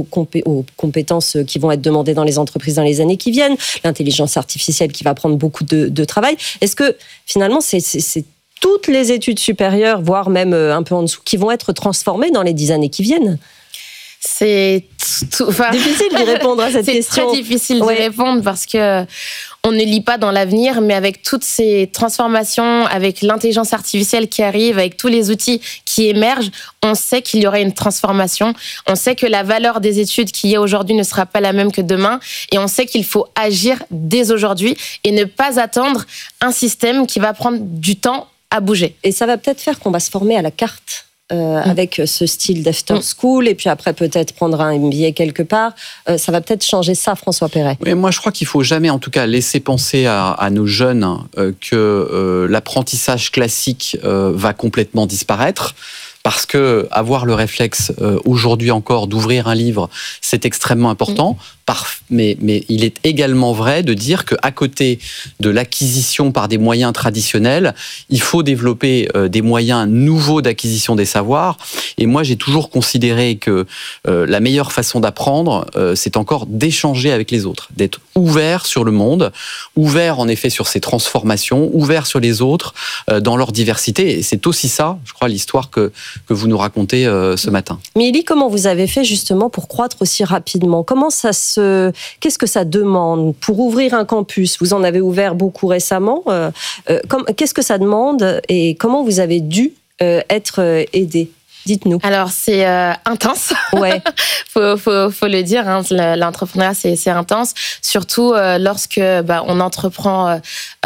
compétences qui vont être demandées dans les entreprises dans les années qui viennent, l'intelligence artificielle qui va prendre beaucoup de travail. Est-ce que finalement, c'est toutes les études supérieures, voire même un peu en dessous, qui vont être transformées dans les 10 années qui viennent? C'est difficile d'y répondre à cette question. C'est très difficile d'y répondre parce que on ne lit pas dans l'avenir, mais avec toutes ces transformations, avec l'intelligence artificielle qui arrive, avec tous les outils qui émergent, on sait qu'il y aura une transformation. On sait que la valeur des études qu'il y a aujourd'hui ne sera pas la même que demain. Et on sait qu'il faut agir dès aujourd'hui et ne pas attendre un système qui va prendre du temps à bouger. Et ça va peut-être faire qu'on va se former à la carte. avec ce style d'after school, et puis après peut-être prendre un MBA quelque part. Ça va peut-être changer ça, François Perret. Oui, moi, je crois qu'il faut jamais, en tout cas, laisser penser à nos jeunes que l'apprentissage classique va complètement disparaître. Parce que avoir le réflexe aujourd'hui encore d'ouvrir un livre, c'est extrêmement important. Mais il est également vrai de dire qu'à côté de l'acquisition par des moyens traditionnels, il faut développer des moyens nouveaux d'acquisition des savoirs. Et moi, j'ai toujours considéré que la meilleure façon d'apprendre, c'est encore d'échanger avec les autres, d'être ouvert sur le monde, ouvert en effet sur ses transformations, ouvert sur les autres dans leur diversité. Et c'est aussi ça, je crois, l'histoire que vous nous racontez ce matin. Mélie, comment vous avez fait justement pour croître aussi rapidement ? Qu'est-ce que ça demande pour ouvrir un campus ? Vous en avez ouvert beaucoup récemment. Qu'est-ce que ça demande et comment vous avez dû être aidé ? Dites-nous. Alors, c'est intense. Ouais. faut le dire, hein, l'entrepreneuriat, c'est intense. Surtout lorsque on entreprend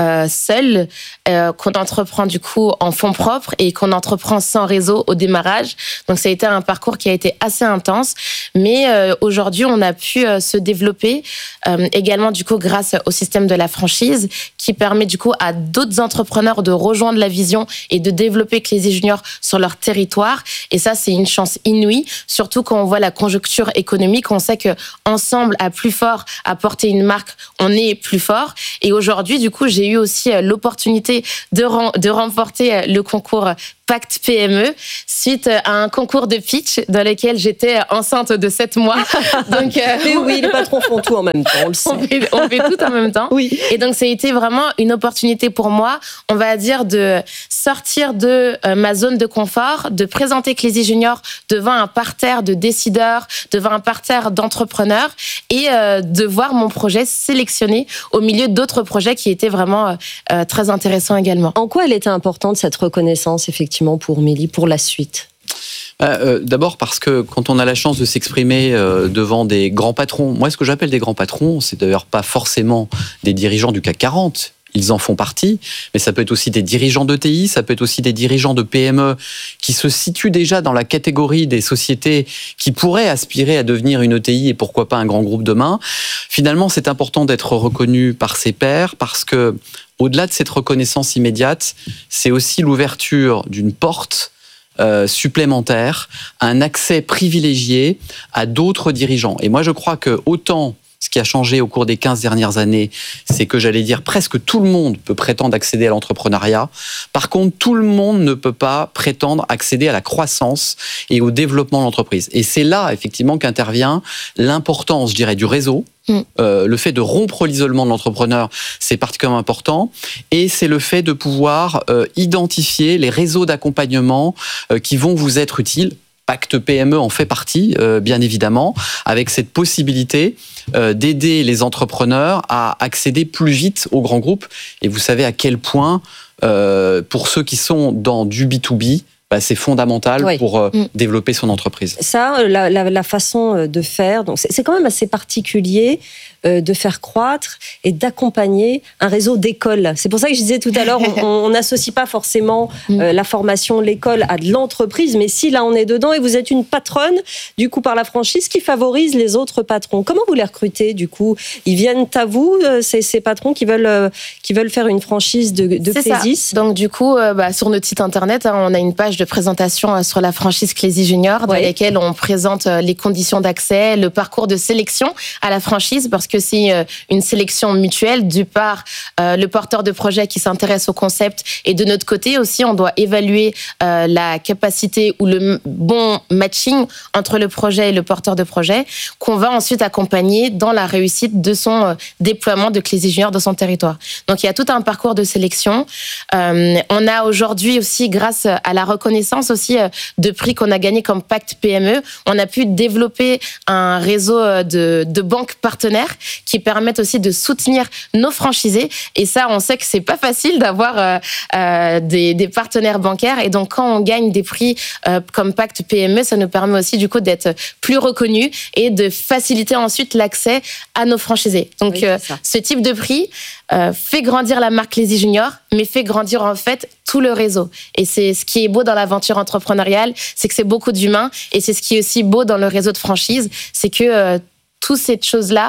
seul, qu'on entreprend du coup en fonds propres et qu'on entreprend sans réseau au démarrage. Donc, ça a été un parcours qui a été assez intense. Mais aujourd'hui, on a pu se développer également du coup grâce au système de la franchise qui permet du coup à d'autres entrepreneurs de rejoindre la vision et de développer Clézy Junior sur leur territoire. Et ça, c'est une chance inouïe, surtout quand on voit la conjoncture économique. On sait que ensemble, à plus fort, à porter une marque, on est plus fort. Et aujourd'hui, du coup, j'ai eu aussi l'opportunité de remporter le concours Pacte PME suite à un concours de pitch dans lequel j'étais enceinte de 7 mois. Donc, mais oui, les patrons font tout en même temps, on le sait. On fait tout en même temps. Oui. Et donc, ça a été vraiment une opportunité pour moi, on va dire, de sortir de ma zone de confort, de présenter Clézy Junior devant un parterre de décideurs, devant un parterre d'entrepreneurs et de voir mon projet sélectionné au milieu d'autres projets qui étaient vraiment très intéressants également. En quoi elle était importante, cette reconnaissance, effectivement, pour Mélie, pour la suite ? D'abord parce que quand on a la chance de s'exprimer devant des grands patrons, moi ce que j'appelle des grands patrons, c'est d'ailleurs pas forcément des dirigeants du CAC 40, ils en font partie, mais ça peut être aussi des dirigeants d'ETI, ça peut être aussi des dirigeants de PME qui se situent déjà dans la catégorie des sociétés qui pourraient aspirer à devenir une ETI et pourquoi pas un grand groupe demain. Finalement, c'est important d'être reconnu par ses pairs parce que au-delà de cette reconnaissance immédiate, c'est aussi l'ouverture d'une porte supplémentaire, un accès privilégié à d'autres dirigeants. Et moi, je crois que autant ce qui a changé au cours des 15 dernières années, c'est que j'allais dire presque tout le monde peut prétendre accéder à l'entrepreneuriat. Par contre, tout le monde ne peut pas prétendre accéder à la croissance et au développement de l'entreprise. Et c'est là, effectivement, qu'intervient l'importance, je dirais, du réseau. Le fait de rompre l'isolement de l'entrepreneur, c'est particulièrement important. Et c'est le fait de pouvoir identifier les réseaux d'accompagnement qui vont vous être utiles. Pacte PME en fait partie, bien évidemment, avec cette possibilité d'aider les entrepreneurs à accéder plus vite aux grands groupes. Et vous savez à quel point, pour ceux qui sont dans du B2B, c'est fondamental pour développer son entreprise. Ça, la façon de faire, donc c'est quand même assez particulier de faire croître et d'accompagner un réseau d'écoles. C'est pour ça que je disais tout à l'heure, on n'associe pas forcément la formation, l'école à de l'entreprise, mais si là on est dedans et vous êtes une patronne, du coup par la franchise, qui favorise les autres patrons. Comment vous les recrutez du coup ? Ils viennent à vous, ces patrons qui veulent faire une franchise de Clézy ? Donc du coup, sur notre site internet, on a une page de présentation sur la franchise Clézy Junior dans laquelle on présente les conditions d'accès, le parcours de sélection à la franchise, parce que c'est une sélection mutuelle, du part le porteur de projet qui s'intéresse au concept, et de notre côté aussi, on doit évaluer la capacité ou le bon matching entre le projet et le porteur de projet, qu'on va ensuite accompagner dans la réussite de son déploiement de Clézy Junior dans son territoire. Donc il y a tout un parcours de sélection. On a aujourd'hui aussi, grâce à la reconnaissance aussi de prix qu'on a gagné comme Pacte PME, on a pu développer un réseau de banques partenaires qui permettent aussi de soutenir nos franchisés. Et ça, on sait que c'est pas facile d'avoir des partenaires bancaires. Et donc, quand on gagne des prix comme Pacte PME, ça nous permet aussi du coup d'être plus reconnus et de faciliter ensuite l'accès à nos franchisés. Donc, ce type de prix fait grandir la marque Clézy Junior, mais fait grandir en fait tout le réseau. Et c'est ce qui est beau dans l'aventure entrepreneuriale, c'est que c'est beaucoup d'humains, et c'est ce qui est aussi beau dans le réseau de franchise, c'est que toutes ces choses-là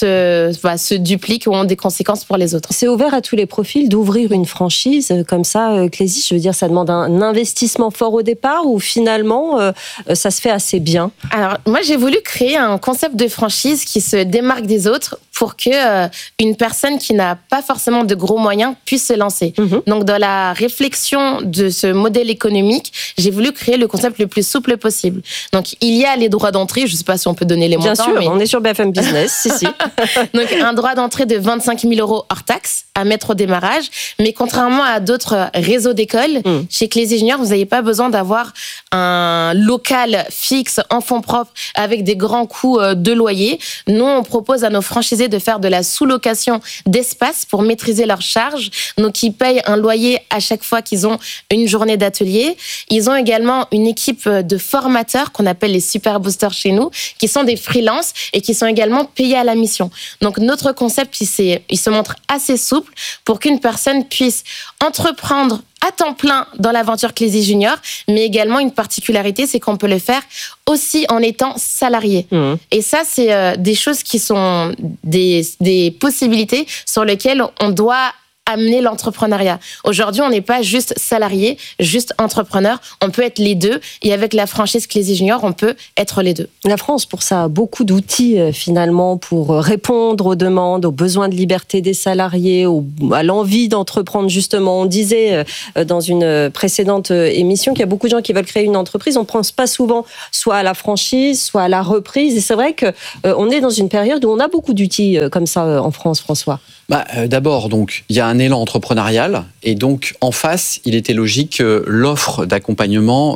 se dupliquent ou ont des conséquences pour les autres. C'est ouvert à tous les profils d'ouvrir une franchise comme ça, Clézy. Je veux dire, ça demande un investissement fort au départ ou finalement, ça se fait assez bien? Alors, moi, j'ai voulu créer un concept de franchise qui se démarque des autres pour que une personne qui n'a pas forcément de gros moyens puisse se lancer. Donc, dans la réflexion de ce modèle économique, j'ai voulu créer le concept le plus souple possible. Donc, il y a les droits d'entrée. Je ne sais pas si on peut donner les montants. Bien sûr, on est sur BFM Business, si. Donc, un droit d'entrée de 25 000 € hors taxe à mettre au démarrage. Mais contrairement à d'autres réseaux d'écoles, chez Clézy Junior, vous n'avez pas besoin d'avoir un local fixe en fonds propres avec des grands coûts de loyer. Nous, on propose à nos franchisés de faire de la sous-location d'espace pour maîtriser leurs charges. Donc, ils payent un loyer à chaque fois qu'ils ont une journée d'atelier. Ils ont également une équipe de formateurs qu'on appelle les super boosters chez nous, qui sont des freelances et qui sont également payés à la mission. Donc, notre concept, il se montre assez souple pour qu'une personne puisse entreprendre à temps plein dans l'aventure Clézy Junior, mais également une particularité, c'est qu'on peut le faire aussi en étant salarié. Et ça, c'est des choses qui sont des possibilités sur lesquelles on doit amener l'entrepreneuriat. Aujourd'hui, on n'est pas juste salarié, juste entrepreneur. On peut être les deux. Et avec la franchise Clézy Junior, on peut être les deux. La France, pour ça, a beaucoup d'outils finalement pour répondre aux demandes, aux besoins de liberté des salariés, à l'envie d'entreprendre justement. On disait dans une précédente émission qu'il y a beaucoup de gens qui veulent créer une entreprise. On ne pense pas souvent soit à la franchise, soit à la reprise. Et c'est vrai qu'on est dans une période où on a beaucoup d'outils comme ça en France, François. D'abord, donc, il y a un élan entrepreneurial et donc en face, il était logique que l'offre d'accompagnement